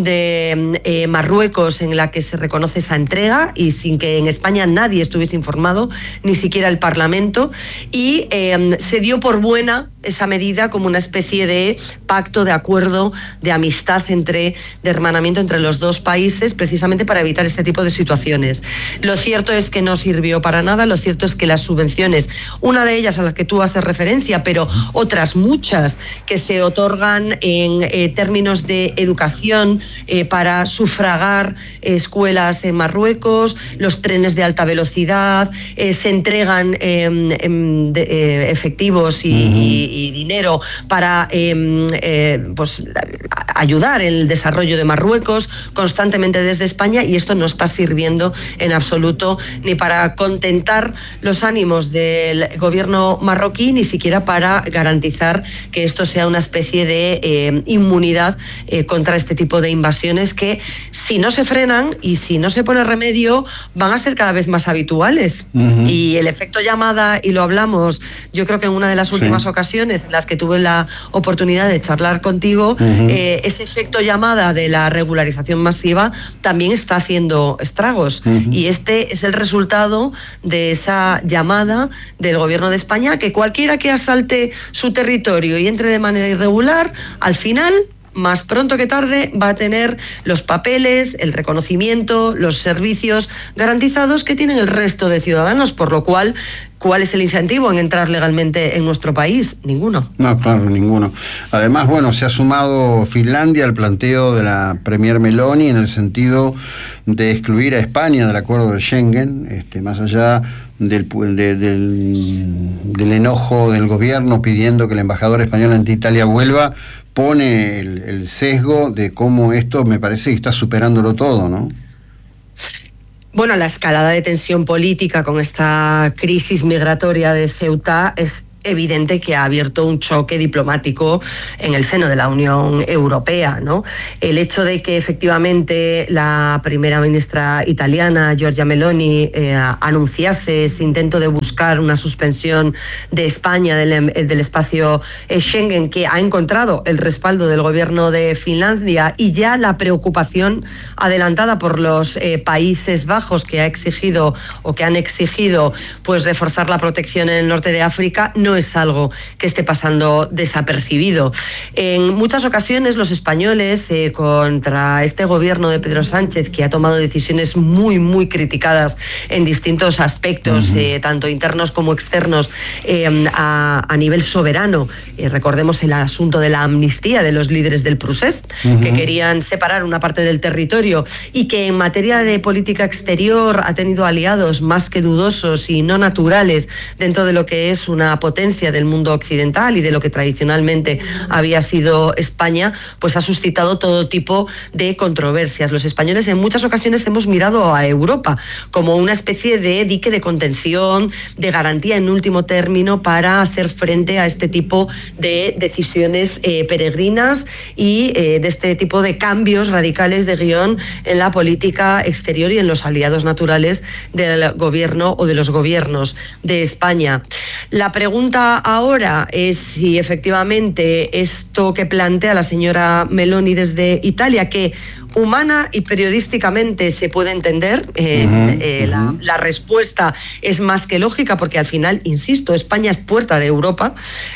de eh, Marruecos en la que se reconoce esa entrega, y sin que en España nadie estuviese informado, ni siquiera el Parlamento, y eh, se dio por buena esa medida como una especie de pacto, de acuerdo, de amistad, entre, de hermanamiento entre los dos países, precisamente para evitar este tipo de situaciones. Lo cierto es que no sirvió para nada. Lo cierto es que las subvenciones, una de ellas a las que tú haces referencia, pero otras muchas que se otorgan en eh, términos de educación eh, para sufragar eh, escuelas en Marruecos, los trenes de alta velocidad, eh, se entregan eh, eh, de, eh, efectivos y, uh-huh. y, y dinero para eh, eh, pues, ayudar en el desarrollo de Marruecos constantemente desde España, y esto no está sirviendo en absoluto ni para contentar los ánimos del gobierno marroquí, ni siquiera para garantizar que esto sea una especie de eh, inmunidad eh, contra este tipo de invasiones que, si no se frenan y si no se pone remedio, van a ser cada vez más habituales. Uh-huh. Y el efecto llamada, y lo hablamos, yo creo que en una de las últimas sí. ocasiones en las que tuve la oportunidad de charlar contigo, uh-huh. eh, ese efecto llamada de la regularización masiva también está haciendo estragos. Uh-huh. Y este es el resultado de esa llamada del gobierno de España, que cualquiera que asalte su territorio y entre de manera irregular, al final, más pronto que tarde, va a tener los papeles, el reconocimiento, los servicios garantizados que tienen el resto de ciudadanos, por lo cual, ¿cuál es el incentivo en entrar legalmente en nuestro país? Ninguno. No, claro, ninguno. Además, bueno, se ha sumado Finlandia al planteo de la Premier Meloni en el sentido de excluir a España del acuerdo de Schengen, este, más allá del, de, del, del enojo del gobierno pidiendo que el embajador español ante Italia vuelva, pone el, el sesgo de cómo esto me parece que está superándolo todo, ¿no? Bueno, la escalada de tensión política con esta crisis migratoria de Ceuta es evidente que ha abierto un choque diplomático en el seno de la Unión Europea, ¿no? El hecho de que efectivamente la primera ministra italiana, Giorgia Meloni, eh, anunciase ese intento de buscar una suspensión de España del, del espacio eh, Schengen, que ha encontrado el respaldo del gobierno de Finlandia, y ya la preocupación adelantada por los eh, Países Bajos, que ha exigido o que han exigido pues reforzar la protección en el norte de África, no es algo que esté pasando desapercibido. En muchas ocasiones los españoles eh, contra este gobierno de Pedro Sánchez, que ha tomado decisiones muy, muy criticadas en distintos aspectos, uh-huh. eh, tanto internos como externos, eh, a, a nivel soberano. Eh, recordemos el asunto de la amnistía de los líderes del Prusés, uh-huh. que querían separar una parte del territorio, y que en materia de política exterior ha tenido aliados más que dudosos y no naturales dentro de lo que es una potencia del mundo occidental y de lo que tradicionalmente había sido España, pues ha suscitado todo tipo de controversias. Los españoles en muchas ocasiones hemos mirado a Europa como una especie de dique de contención, de garantía en último término para hacer frente a este tipo de decisiones eh, peregrinas y eh, de este tipo de cambios radicales de guión en la política exterior y en los aliados naturales del gobierno o de los gobiernos de España. La pregunta ahora es si efectivamente esto que plantea la señora Meloni desde Italia, que humana y periodísticamente se puede entender, eh, uh-huh, eh, uh-huh. la, la respuesta es más que lógica, porque al final, insisto, España es puerta de Europa.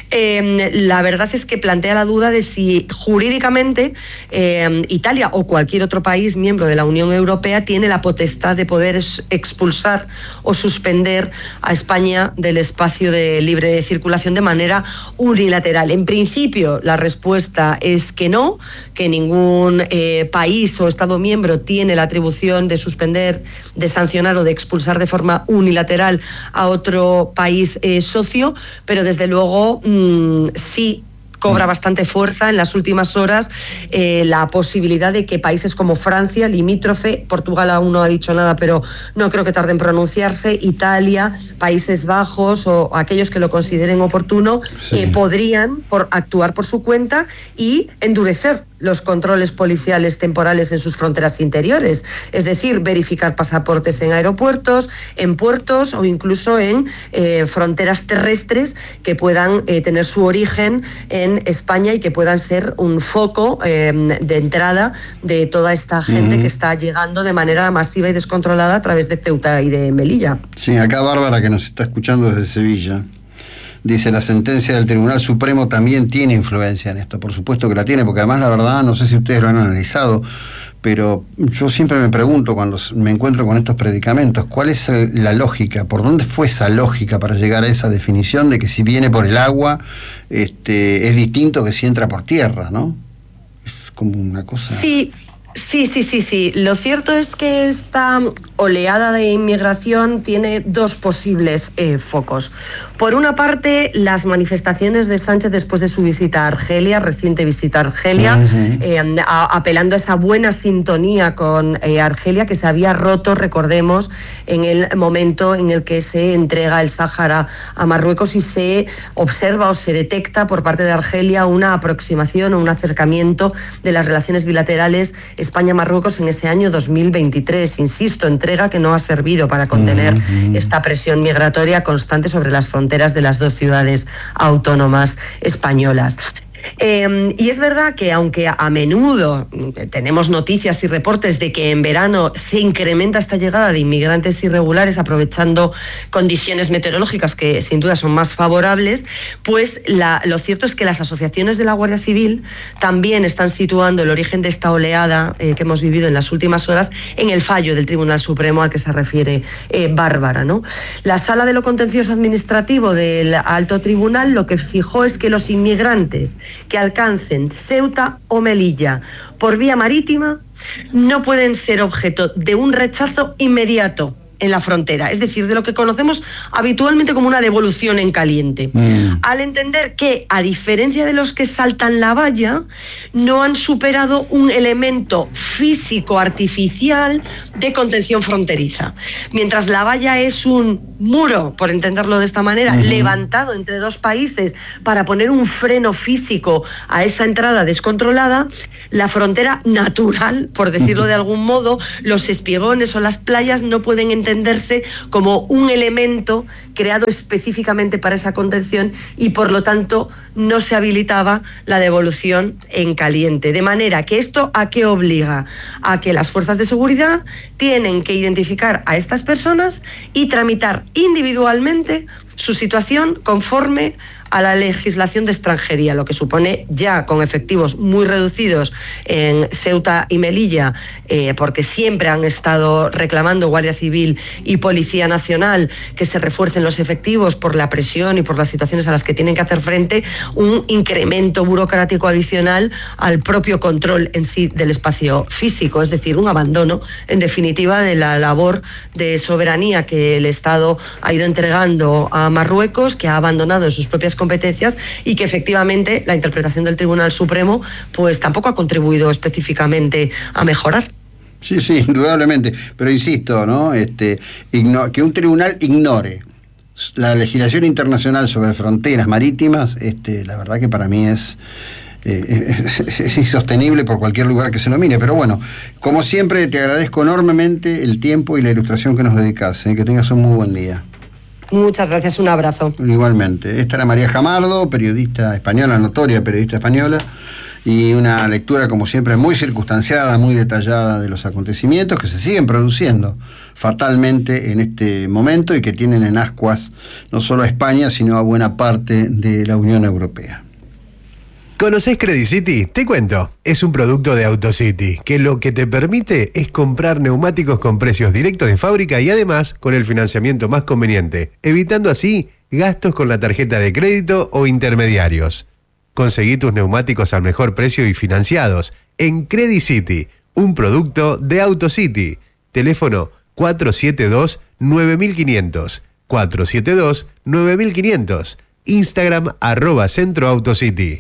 Eh, la verdad es que plantea la duda de si jurídicamente eh, Italia o cualquier otro país miembro de la Unión Europea tiene la potestad de poder expulsar o suspender a España del espacio de libre circulación de manera unilateral. En principio, la respuesta es que no, que ningún eh, país o Estado miembro tiene la atribución de suspender, de sancionar o de expulsar de forma unilateral a otro país eh, socio, pero desde luego mmm, sí cobra bastante fuerza en las últimas horas eh, la posibilidad de que países como Francia, limítrofe, Portugal aún no ha dicho nada, pero no creo que tarde en pronunciarse, Italia, Países Bajos o aquellos que lo consideren oportuno, sí. eh, podrían por actuar por su cuenta y endurecer los controles policiales temporales en sus fronteras interiores, es decir, verificar pasaportes en aeropuertos, en puertos o incluso en eh, fronteras terrestres que puedan eh, tener su origen en España y que puedan ser un foco eh, de entrada de toda esta gente uh-huh. que está llegando de manera masiva y descontrolada a través de Ceuta y de Melilla. Sí, acá Bárbara, que nos está escuchando desde Sevilla, dice: la sentencia del Tribunal Supremo también tiene influencia en esto. Por supuesto que la tiene, porque además la verdad, no sé si ustedes lo han analizado, pero yo siempre me pregunto cuando me encuentro con estos predicamentos, ¿cuál es el, la lógica? ¿Por dónde fue esa lógica para llegar a esa definición de que si viene por el agua este, es distinto que si entra por tierra, ¿no? Es como una cosa... Sí. Sí, sí, sí, sí. Lo cierto es que esta oleada de inmigración tiene dos posibles eh, focos. Por una parte, las manifestaciones de Sánchez después de su visita a Argelia, reciente visita a Argelia, uh-huh. eh, a, apelando a esa buena sintonía con eh, Argelia que se había roto, recordemos, en el momento en el que se entrega el Sáhara a Marruecos y se observa o se detecta por parte de Argelia una aproximación o un acercamiento de las relaciones bilaterales España-Marruecos en ese año dos mil veintitrés. Insisto, entrega que no ha servido para contener uh-huh. esta presión migratoria constante sobre las fronteras de las dos ciudades autónomas españolas. Eh, y es verdad que aunque a menudo tenemos noticias y reportes de que en verano se incrementa esta llegada de inmigrantes irregulares aprovechando condiciones meteorológicas que sin duda son más favorables, pues la, lo cierto es que las asociaciones de la Guardia Civil también están situando el origen de esta oleada eh, que hemos vivido en las últimas horas en el fallo del Tribunal Supremo al que se refiere eh, Bárbara, ¿no? La Sala de lo Contencioso Administrativo del Alto Tribunal lo que fijó es que los inmigrantes que alcancen Ceuta o Melilla por vía marítima no pueden ser objeto de un rechazo inmediato en la frontera, es decir, de lo que conocemos habitualmente como una devolución en caliente, mm. al entender que, a diferencia de los que saltan la valla, no han superado un elemento físico artificial de contención fronteriza. Mientras la valla es un muro, por entenderlo de esta manera, uh-huh. levantado entre dos países para poner un freno físico a esa entrada descontrolada, la frontera natural, por decirlo uh-huh. de algún modo, los espiegones o las playas no pueden entenderse como un elemento creado específicamente para esa contención y, por lo tanto, no se habilitaba la devolución en caliente. De manera que esto, ¿a qué obliga? A que las fuerzas de seguridad tienen que identificar a estas personas y tramitar individualmente su situación conforme a la legislación de extranjería, lo que supone ya con efectivos muy reducidos en Ceuta y Melilla, eh, porque siempre han estado reclamando Guardia Civil y Policía Nacional que se refuercen los efectivos por la presión y por las situaciones a las que tienen que hacer frente, un incremento burocrático adicional al propio control en sí del espacio físico, es decir, un abandono, en definitiva, de la labor de soberanía que el Estado ha ido entregando a Marruecos, que ha abandonado en sus propias competencias y que efectivamente la interpretación del Tribunal Supremo pues tampoco ha contribuido específicamente a mejorar. Sí, sí, indudablemente, pero insisto, ¿no? Este, igno- que un tribunal ignore la legislación internacional sobre fronteras marítimas, este, la verdad que para mí es eh, es insostenible por cualquier lugar que se lo mire. Pero bueno, como siempre, te agradezco enormemente el tiempo y la ilustración que nos dedicas, ¿eh? Que tengas un muy buen día. Muchas gracias, un abrazo. Igualmente. Esta era María Jamardo, periodista española, notoria periodista española, y una lectura, como siempre, muy circunstanciada, muy detallada de los acontecimientos que se siguen produciendo fatalmente en este momento y que tienen en ascuas no solo a España, sino a buena parte de la Unión Europea. ¿Conocés Credit City? Te cuento. Es un producto de AutoCity, que lo que te permite es comprar neumáticos con precios directos de fábrica y además con el financiamiento más conveniente, evitando así gastos con la tarjeta de crédito o intermediarios. Conseguí tus neumáticos al mejor precio y financiados en Credit City, un producto de AutoCity. Teléfono cuatro siete dos nueve cinco cero cero, cuatro siete dos nueve cinco cero cero, Instagram arroba Centro AutoCity.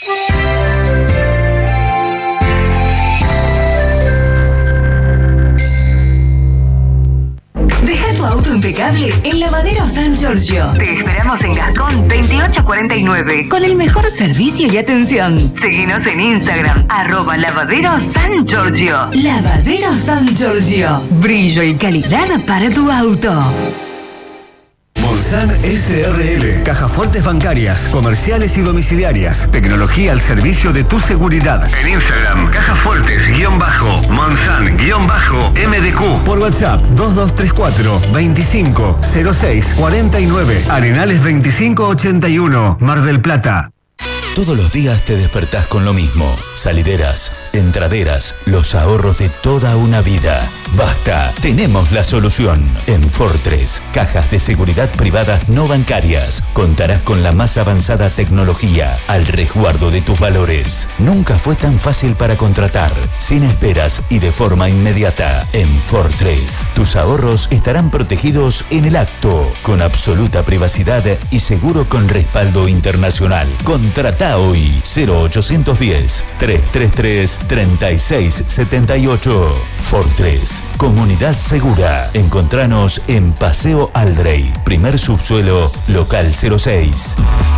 Deja tu auto impecable en Lavadero San Giorgio. Te esperamos en Gascón veintiocho cuarenta y nueve. Con el mejor servicio y atención. Seguinos en Instagram, arroba Lavadero San Giorgio. Lavadero San Giorgio. Brillo y calidad para tu auto. Monsan S R L, cajas fuertes bancarias, comerciales y domiciliarias. Tecnología al servicio de tu seguridad. En Instagram, cajas fuertes, guión bajo, Monsan, guión bajo, M D Q. Por WhatsApp, dos dos tres cuatro, veinticinco, cero seis, cuarenta y nueve. Arenales veinticinco ochenta y uno, Mar del Plata. Todos los días te despertás con lo mismo. Salideras, entraderas, los ahorros de toda una vida. Basta, tenemos la solución. En Fortress, cajas de seguridad privadas no bancarias. Contarás con la más avanzada tecnología al resguardo de tus valores. Nunca fue tan fácil para contratar, sin esperas y de forma inmediata. En Fortress, tus ahorros estarán protegidos en el acto, con absoluta privacidad y seguro con respaldo internacional. Contrata hoy cero ochocientos diez, trescientos treinta y tres, treinta y seis setenta y ocho. Fortress, comunidad segura. Encontranos en Paseo Aldrey, primer subsuelo, local cero seis.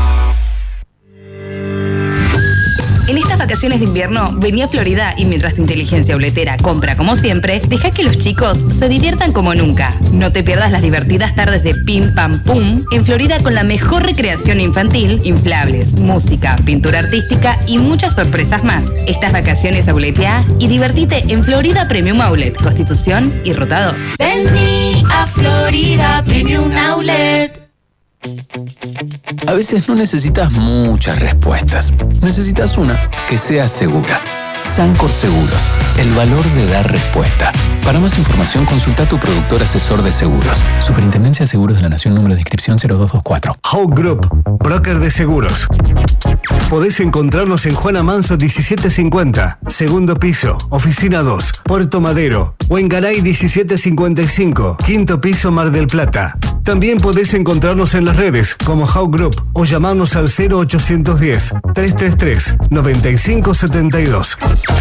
En estas vacaciones de invierno, vení a Florida y mientras tu inteligencia obletera compra como siempre, deja que los chicos se diviertan como nunca. No te pierdas las divertidas tardes de Pim Pam Pum en Florida con la mejor recreación infantil, inflables, música, pintura artística y muchas sorpresas más. Estas vacaciones obletea y divertite en Florida Premium Outlet, Constitución y Ruta dos. Vení a Florida Premium Outlet. A veces no necesitas muchas respuestas. Necesitas una que sea segura. Sancor Seguros, el valor de dar respuesta. Para más información, consulta a tu productor asesor de seguros. Superintendencia de Seguros de la Nación, número de inscripción cero dos dos cuatro. Hawk Group, broker de seguros. Podés encontrarnos en Juana Manso diecisiete cincuenta, segundo piso, oficina dos, Puerto Madero, o en Garay diecisiete cincuenta y cinco, quinto piso, Mar del Plata. También podés encontrarnos en las redes como Hawk Group o llamarnos al cero ochocientos diez, trescientos treinta y tres, noventa y cinco setenta y dos.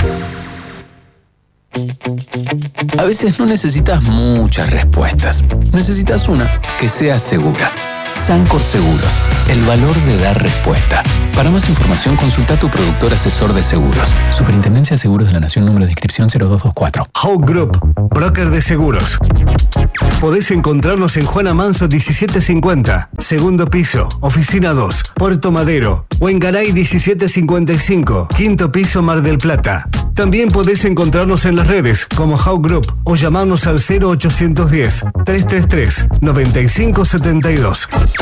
A veces no necesitas muchas respuestas. Necesitas una que sea segura. Sancor Seguros, el valor de dar respuesta. Para más información, consulta a tu productor asesor de seguros. Superintendencia de Seguros de la Nación, número de inscripción cero dos dos cuatro. Hawk Group, broker de seguros. Podés encontrarnos en Juana Manso diecisiete cincuenta, segundo piso, oficina dos, Puerto Madero, o en Garay diecisiete cincuenta y cinco, quinto piso, Mar del Plata. También podés encontrarnos en las redes como Hawk Group o llamarnos al cero ochocientos diez, trescientos treinta y tres, noventa y cinco setenta y dos.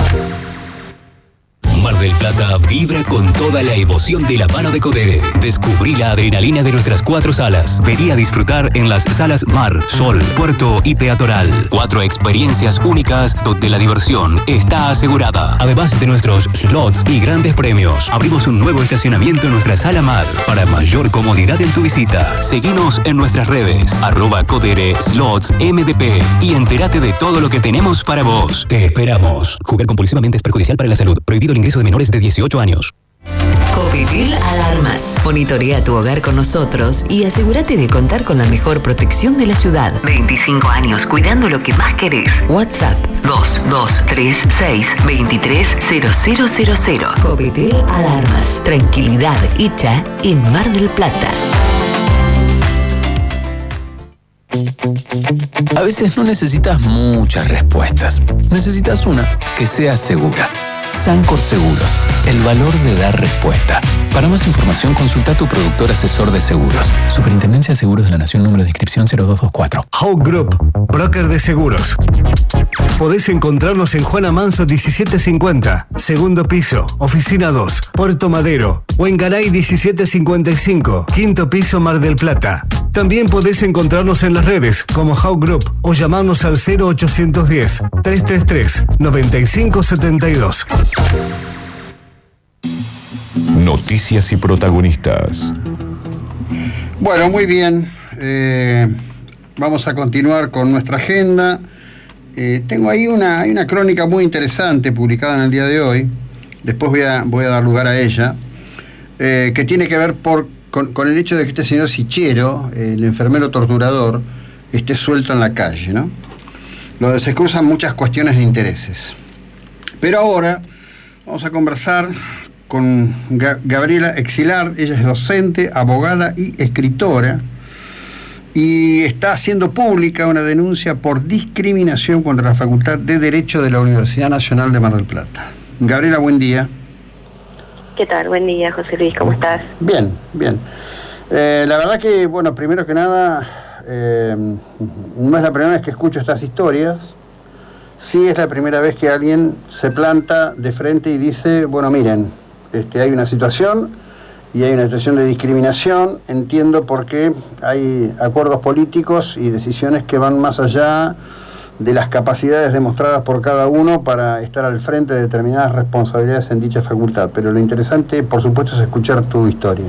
Mar del Plata vibra con toda la emoción de la mano de Codere. Descubrí la adrenalina de nuestras cuatro salas. Vení a disfrutar en las salas Mar, Sol, Puerto y Peatonal. Cuatro experiencias únicas donde la diversión está asegurada. Además de nuestros slots y grandes premios, abrimos un nuevo estacionamiento en nuestra sala Mar para mayor comodidad en tu visita. Seguinos en nuestras redes, arroba Codere Slots M D P y entérate de todo lo que tenemos para vos. Te esperamos. Jugar compulsivamente es perjudicial para la salud. Prohibido el ingreso de menores de dieciocho años. Covidil Alarmas. Monitorea tu hogar con nosotros y asegúrate de contar con la mejor protección de la ciudad. veinticinco años cuidando lo que más querés. WhatsApp dos dos tres seis, veintitrés, cero cero cero cero. Covidil Alarmas. Tranquilidad hecha en Mar del Plata. A veces no necesitas muchas respuestas. Necesitas una que sea segura. Sancor Seguros, el valor de dar respuesta. Para más información, consulta a tu productor asesor de seguros. Superintendencia de Seguros de la Nación, número de inscripción cero dos dos cuatro. Hawk Group, broker de seguros. Podés encontrarnos en Juana Manso diecisiete cincuenta, segundo piso, oficina dos, Puerto Madero, o en Garay diecisiete cincuenta y cinco, quinto piso, Mar del Plata. También podés encontrarnos en las redes como Hawk Group o llamarnos al cero ochocientos diez, trescientos treinta y tres, noventa y cinco setenta y dos. Noticias y protagonistas. Bueno, muy bien. Eh, vamos a continuar con nuestra agenda. Eh, tengo ahí una, hay una crónica muy interesante publicada en el día de hoy. Después voy a, voy a dar lugar a ella. Eh, que tiene que ver por, con, con el hecho de que este señor Sichero, el enfermero torturador, esté suelto en la calle, ¿no? Donde se cruzan muchas cuestiones de intereses. Pero ahora vamos a conversar con Ga- Gabriela Exilard. Ella es docente, abogada y escritora, y está haciendo pública una denuncia por discriminación contra la Facultad de Derecho de la Universidad Nacional de Mar del Plata. Gabriela, buen día. ¿Qué tal? Buen día, José Luis, ¿cómo estás? Bien, bien. Eh, la verdad que, bueno, primero que nada, eh, no es la primera vez que escucho estas historias. Sí es la primera vez que alguien se planta de frente y dice, bueno, miren, este, hay una situación y hay una situación de discriminación. Entiendo por qué hay acuerdos políticos y decisiones que van más allá de las capacidades demostradas por cada uno para estar al frente de determinadas responsabilidades en dicha facultad. Pero lo interesante, por supuesto, es escuchar tu historia.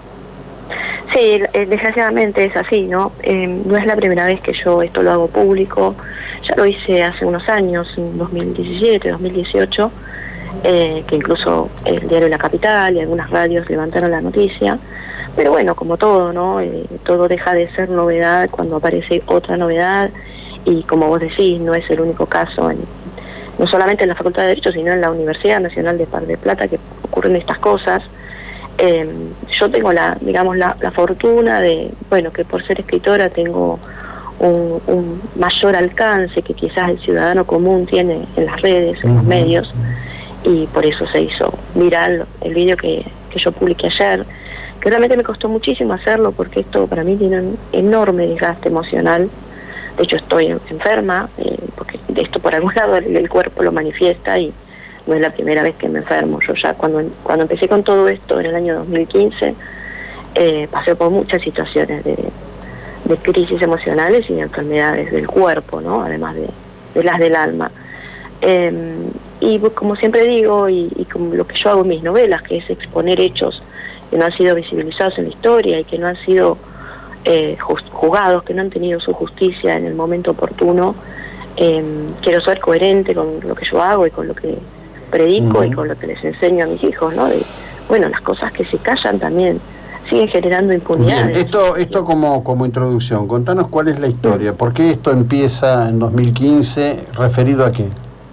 Sí, desgraciadamente es así, ¿no? Eh, no es la primera vez que yo esto lo hago público. Ya lo hice hace unos años, en dos mil diecisiete, dos mil dieciocho, eh, que incluso el diario La Capital y algunas radios levantaron la noticia. Pero bueno, como todo, ¿no? Eh, todo deja de ser novedad cuando aparece otra novedad. Y como vos decís, no es el único caso, en, no solamente en la Facultad de Derecho, sino en la Universidad Nacional de Mar del Plata, que ocurren estas cosas. Eh, yo tengo la, digamos, la, la fortuna de, bueno, que por ser escritora tengo un, un mayor alcance que quizás el ciudadano común tiene en las redes, en los medios, y por eso se hizo viral el vídeo que, que yo publiqué ayer, que realmente me costó muchísimo hacerlo porque esto para mí tiene un enorme desgaste emocional. De hecho estoy enferma, eh, porque esto por algún lado el, el cuerpo lo manifiesta y no es la primera vez que me enfermo. Yo ya cuando, cuando empecé con todo esto en el año dos mil quince, eh, pasé por muchas situaciones de, de crisis emocionales y de enfermedades del cuerpo, ¿no? Además de, de las del alma. Eh, y como siempre digo, y, y como lo que yo hago en mis novelas, que es exponer hechos que no han sido visibilizados en la historia y que no han sido eh, juzgados, que no han tenido su justicia en el momento oportuno, eh, quiero ser coherente con lo que yo hago y con lo que predico uh-huh. y con lo que les enseño a mis hijos, ¿no? De, bueno, las cosas que se callan también siguen generando impunidad. Bien, esto, esto como, como introducción, contanos cuál es la historia, ¿por qué esto empieza en dos mil quince, referido a qué?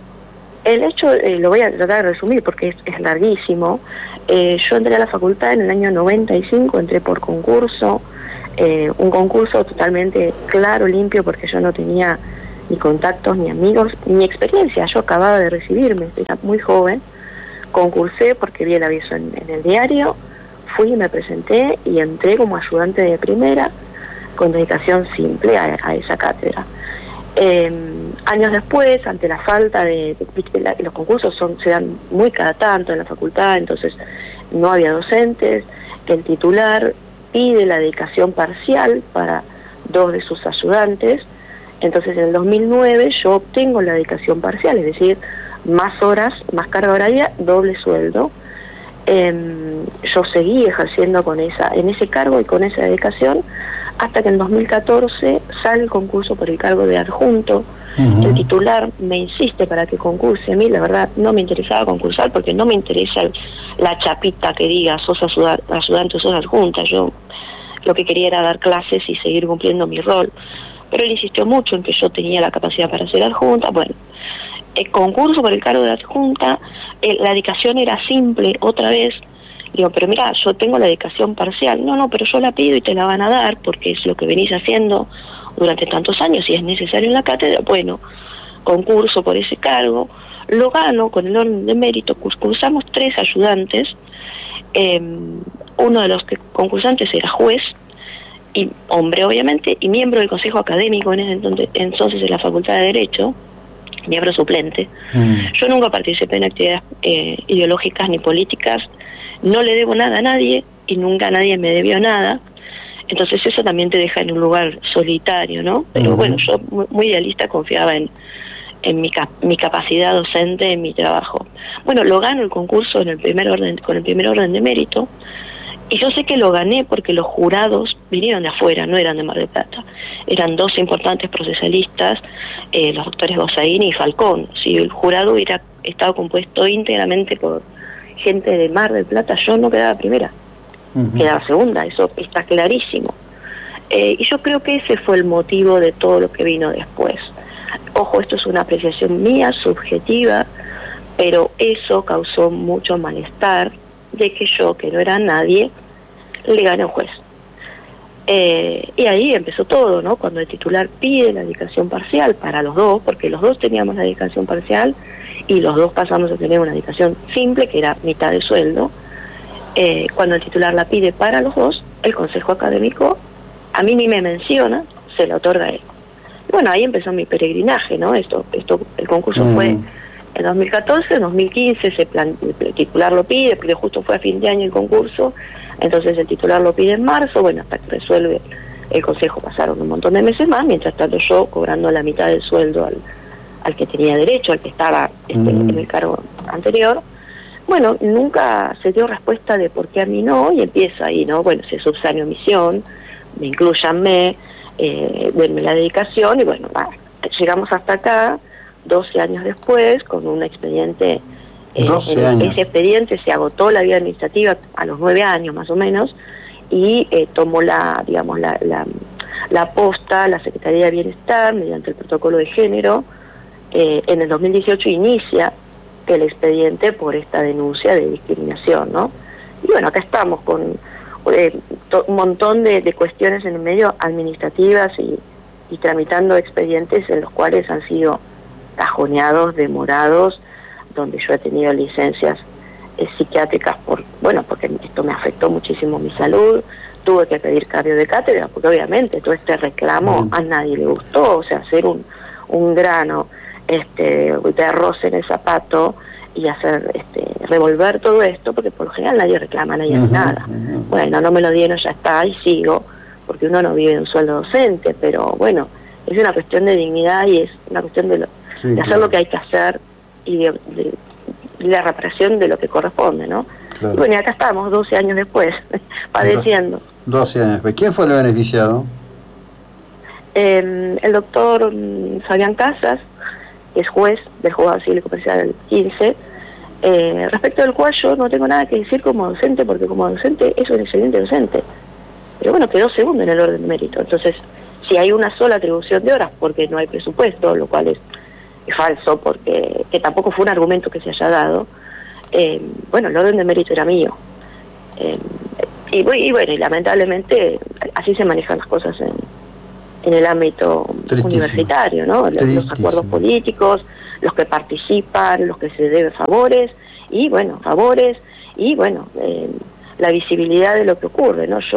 El hecho, eh, lo voy a tratar de resumir porque es, es larguísimo. Eh, yo entré a la facultad en el año noventa y cinco, entré por concurso, eh, un concurso totalmente claro, limpio, porque yo no tenía ni contactos, ni amigos, ni experiencia. Yo acababa de recibirme, era muy joven, concursé porque vi el aviso en, en el diario, fui y me presenté y entré como ayudante de primera, con dedicación simple a, a esa cátedra. Eh, años después, ante la falta de, de, de la, los concursos son, se dan muy cada tanto en la facultad, entonces no había docentes, el titular pide la dedicación parcial para dos de sus ayudantes, entonces en el dos mil nueve yo obtengo la dedicación parcial, es decir, más horas, más carga horaria, doble sueldo. Eh, yo seguí ejerciendo con esa, en ese cargo y con esa dedicación, hasta que en dos mil catorce sale el concurso por el cargo de adjunto. Uh-huh. El titular me insiste para que concurse. A mí, la verdad, no me interesaba concursar porque no me interesa la chapita que diga sos ayudante o sos adjunta. Yo lo que quería era dar clases y seguir cumpliendo mi rol. Pero él insistió mucho en que yo tenía la capacidad para ser adjunta. Bueno, el concurso por el cargo de adjunta, eh, la dedicación era simple, otra vez. Digo, pero mira, yo tengo la dedicación parcial. No, no, pero yo la pido y te la van a dar porque es lo que venís haciendo durante tantos años y es necesario en la cátedra. Bueno, concurso por ese cargo, lo gano con el orden de mérito, concursamos tres ayudantes, eh, uno de los que concursantes era juez, y hombre obviamente, y miembro del consejo académico en ese entonces, entonces en la Facultad de Derecho, miembro suplente. Mm. Yo nunca participé en actividades eh, ideológicas ni políticas, no le debo nada a nadie y nunca nadie me debió nada, entonces eso también te deja en un lugar solitario, ¿no? Pero uh-huh. bueno, yo muy, muy idealista confiaba en, en mi, cap- mi capacidad docente, en mi trabajo. Bueno, lo gano el concurso en el primer orden, con el primer orden de mérito, y yo sé que lo gané porque los jurados vinieron de afuera, no eran de Mar del Plata. Eran dos importantes procesalistas, eh, los doctores Gozaini y Falcón. Si el jurado hubiera estado compuesto íntegramente por gente de Mar del Plata, yo no quedaba primera, uh-huh. quedaba segunda, eso está clarísimo. Eh, y yo creo que ese fue el motivo de todo lo que vino después. Ojo, esto es una apreciación mía, subjetiva, pero eso causó mucho malestar de que yo, que no era nadie, le gané a un juez. Eh, y ahí empezó todo, ¿no? Cuando el titular pide la dedicación parcial para los dos, porque los dos teníamos la dedicación parcial y los dos pasamos a tener una dedicación simple, que era mitad de sueldo. Eh, cuando el titular la pide para los dos, el consejo académico a mí ni me menciona, se la otorga a él. Y bueno, ahí empezó mi peregrinaje, ¿no? Esto, esto, el concurso mm. fue en dos mil catorce, en dos mil quince se plan, el titular lo pide, porque justo fue a fin de año el concurso, entonces el titular lo pide en marzo, bueno, hasta que resuelve el consejo pasaron un montón de meses más, mientras tanto yo cobrando la mitad del sueldo al, al que tenía derecho, al que estaba este, mm. en el cargo anterior. Bueno, nunca se dio respuesta de por qué a mí no, y empieza ahí, ¿no? Bueno, se subsane omisión, me incluyanme, eh, denme la dedicación, y bueno, va, llegamos hasta acá, doce años después, con un expediente, eh, doce años. Ese expediente se agotó la vía administrativa a los nueve años más o menos, y eh, tomó la, digamos, la, la, la posta, la Secretaría de Bienestar, mediante el protocolo de género, eh, en el dos mil dieciocho inicia el expediente por esta denuncia de discriminación, ¿no? Y bueno, acá estamos con eh, to, un montón de, de cuestiones en el medio administrativas y, y tramitando expedientes en los cuales han sido cajoneados, demorados, donde yo he tenido licencias eh, psiquiátricas por, bueno, porque esto me afectó muchísimo mi salud, tuve que pedir cambio de cátedra, porque obviamente todo este reclamo mm. a nadie le gustó, o sea, hacer un, un grano este, de arroz en el zapato y hacer este, revolver todo esto, porque por lo general nadie reclama, nadie hace Ujú, nada. ujú. Bueno, no me lo dieron, ya está, y sigo, porque uno no vive de un sueldo docente, pero bueno, es una cuestión de dignidad y es una cuestión de, lo, Sí, de hacer claro. lo que hay que hacer y de, de- de la reparación de lo que corresponde, ¿no? Claro. Y bueno, y acá estamos, doce años después, padeciendo. doce años. ¿Quién fue el beneficiado? Eh, el doctor mm, Fabián Casas, que es juez del Juzgado Civil y Comercial quince, eh, respecto del cual yo no tengo nada que decir como docente, porque como docente es un excelente docente. Pero bueno, quedó segundo en el orden de mérito. Entonces, si hay una sola atribución de horas, porque no hay presupuesto, lo cual es, es falso, porque que tampoco fue un argumento que se haya dado, eh, bueno, el orden de mérito era mío. Eh, y, bu- y bueno, y lamentablemente así se manejan las cosas en, en el ámbito Tristísimo. universitario, ¿no? Los, los Tristísimo. acuerdos políticos, los que participan, los que se deben favores, y bueno, favores, y bueno, eh, la visibilidad de lo que ocurre, ¿no? Yo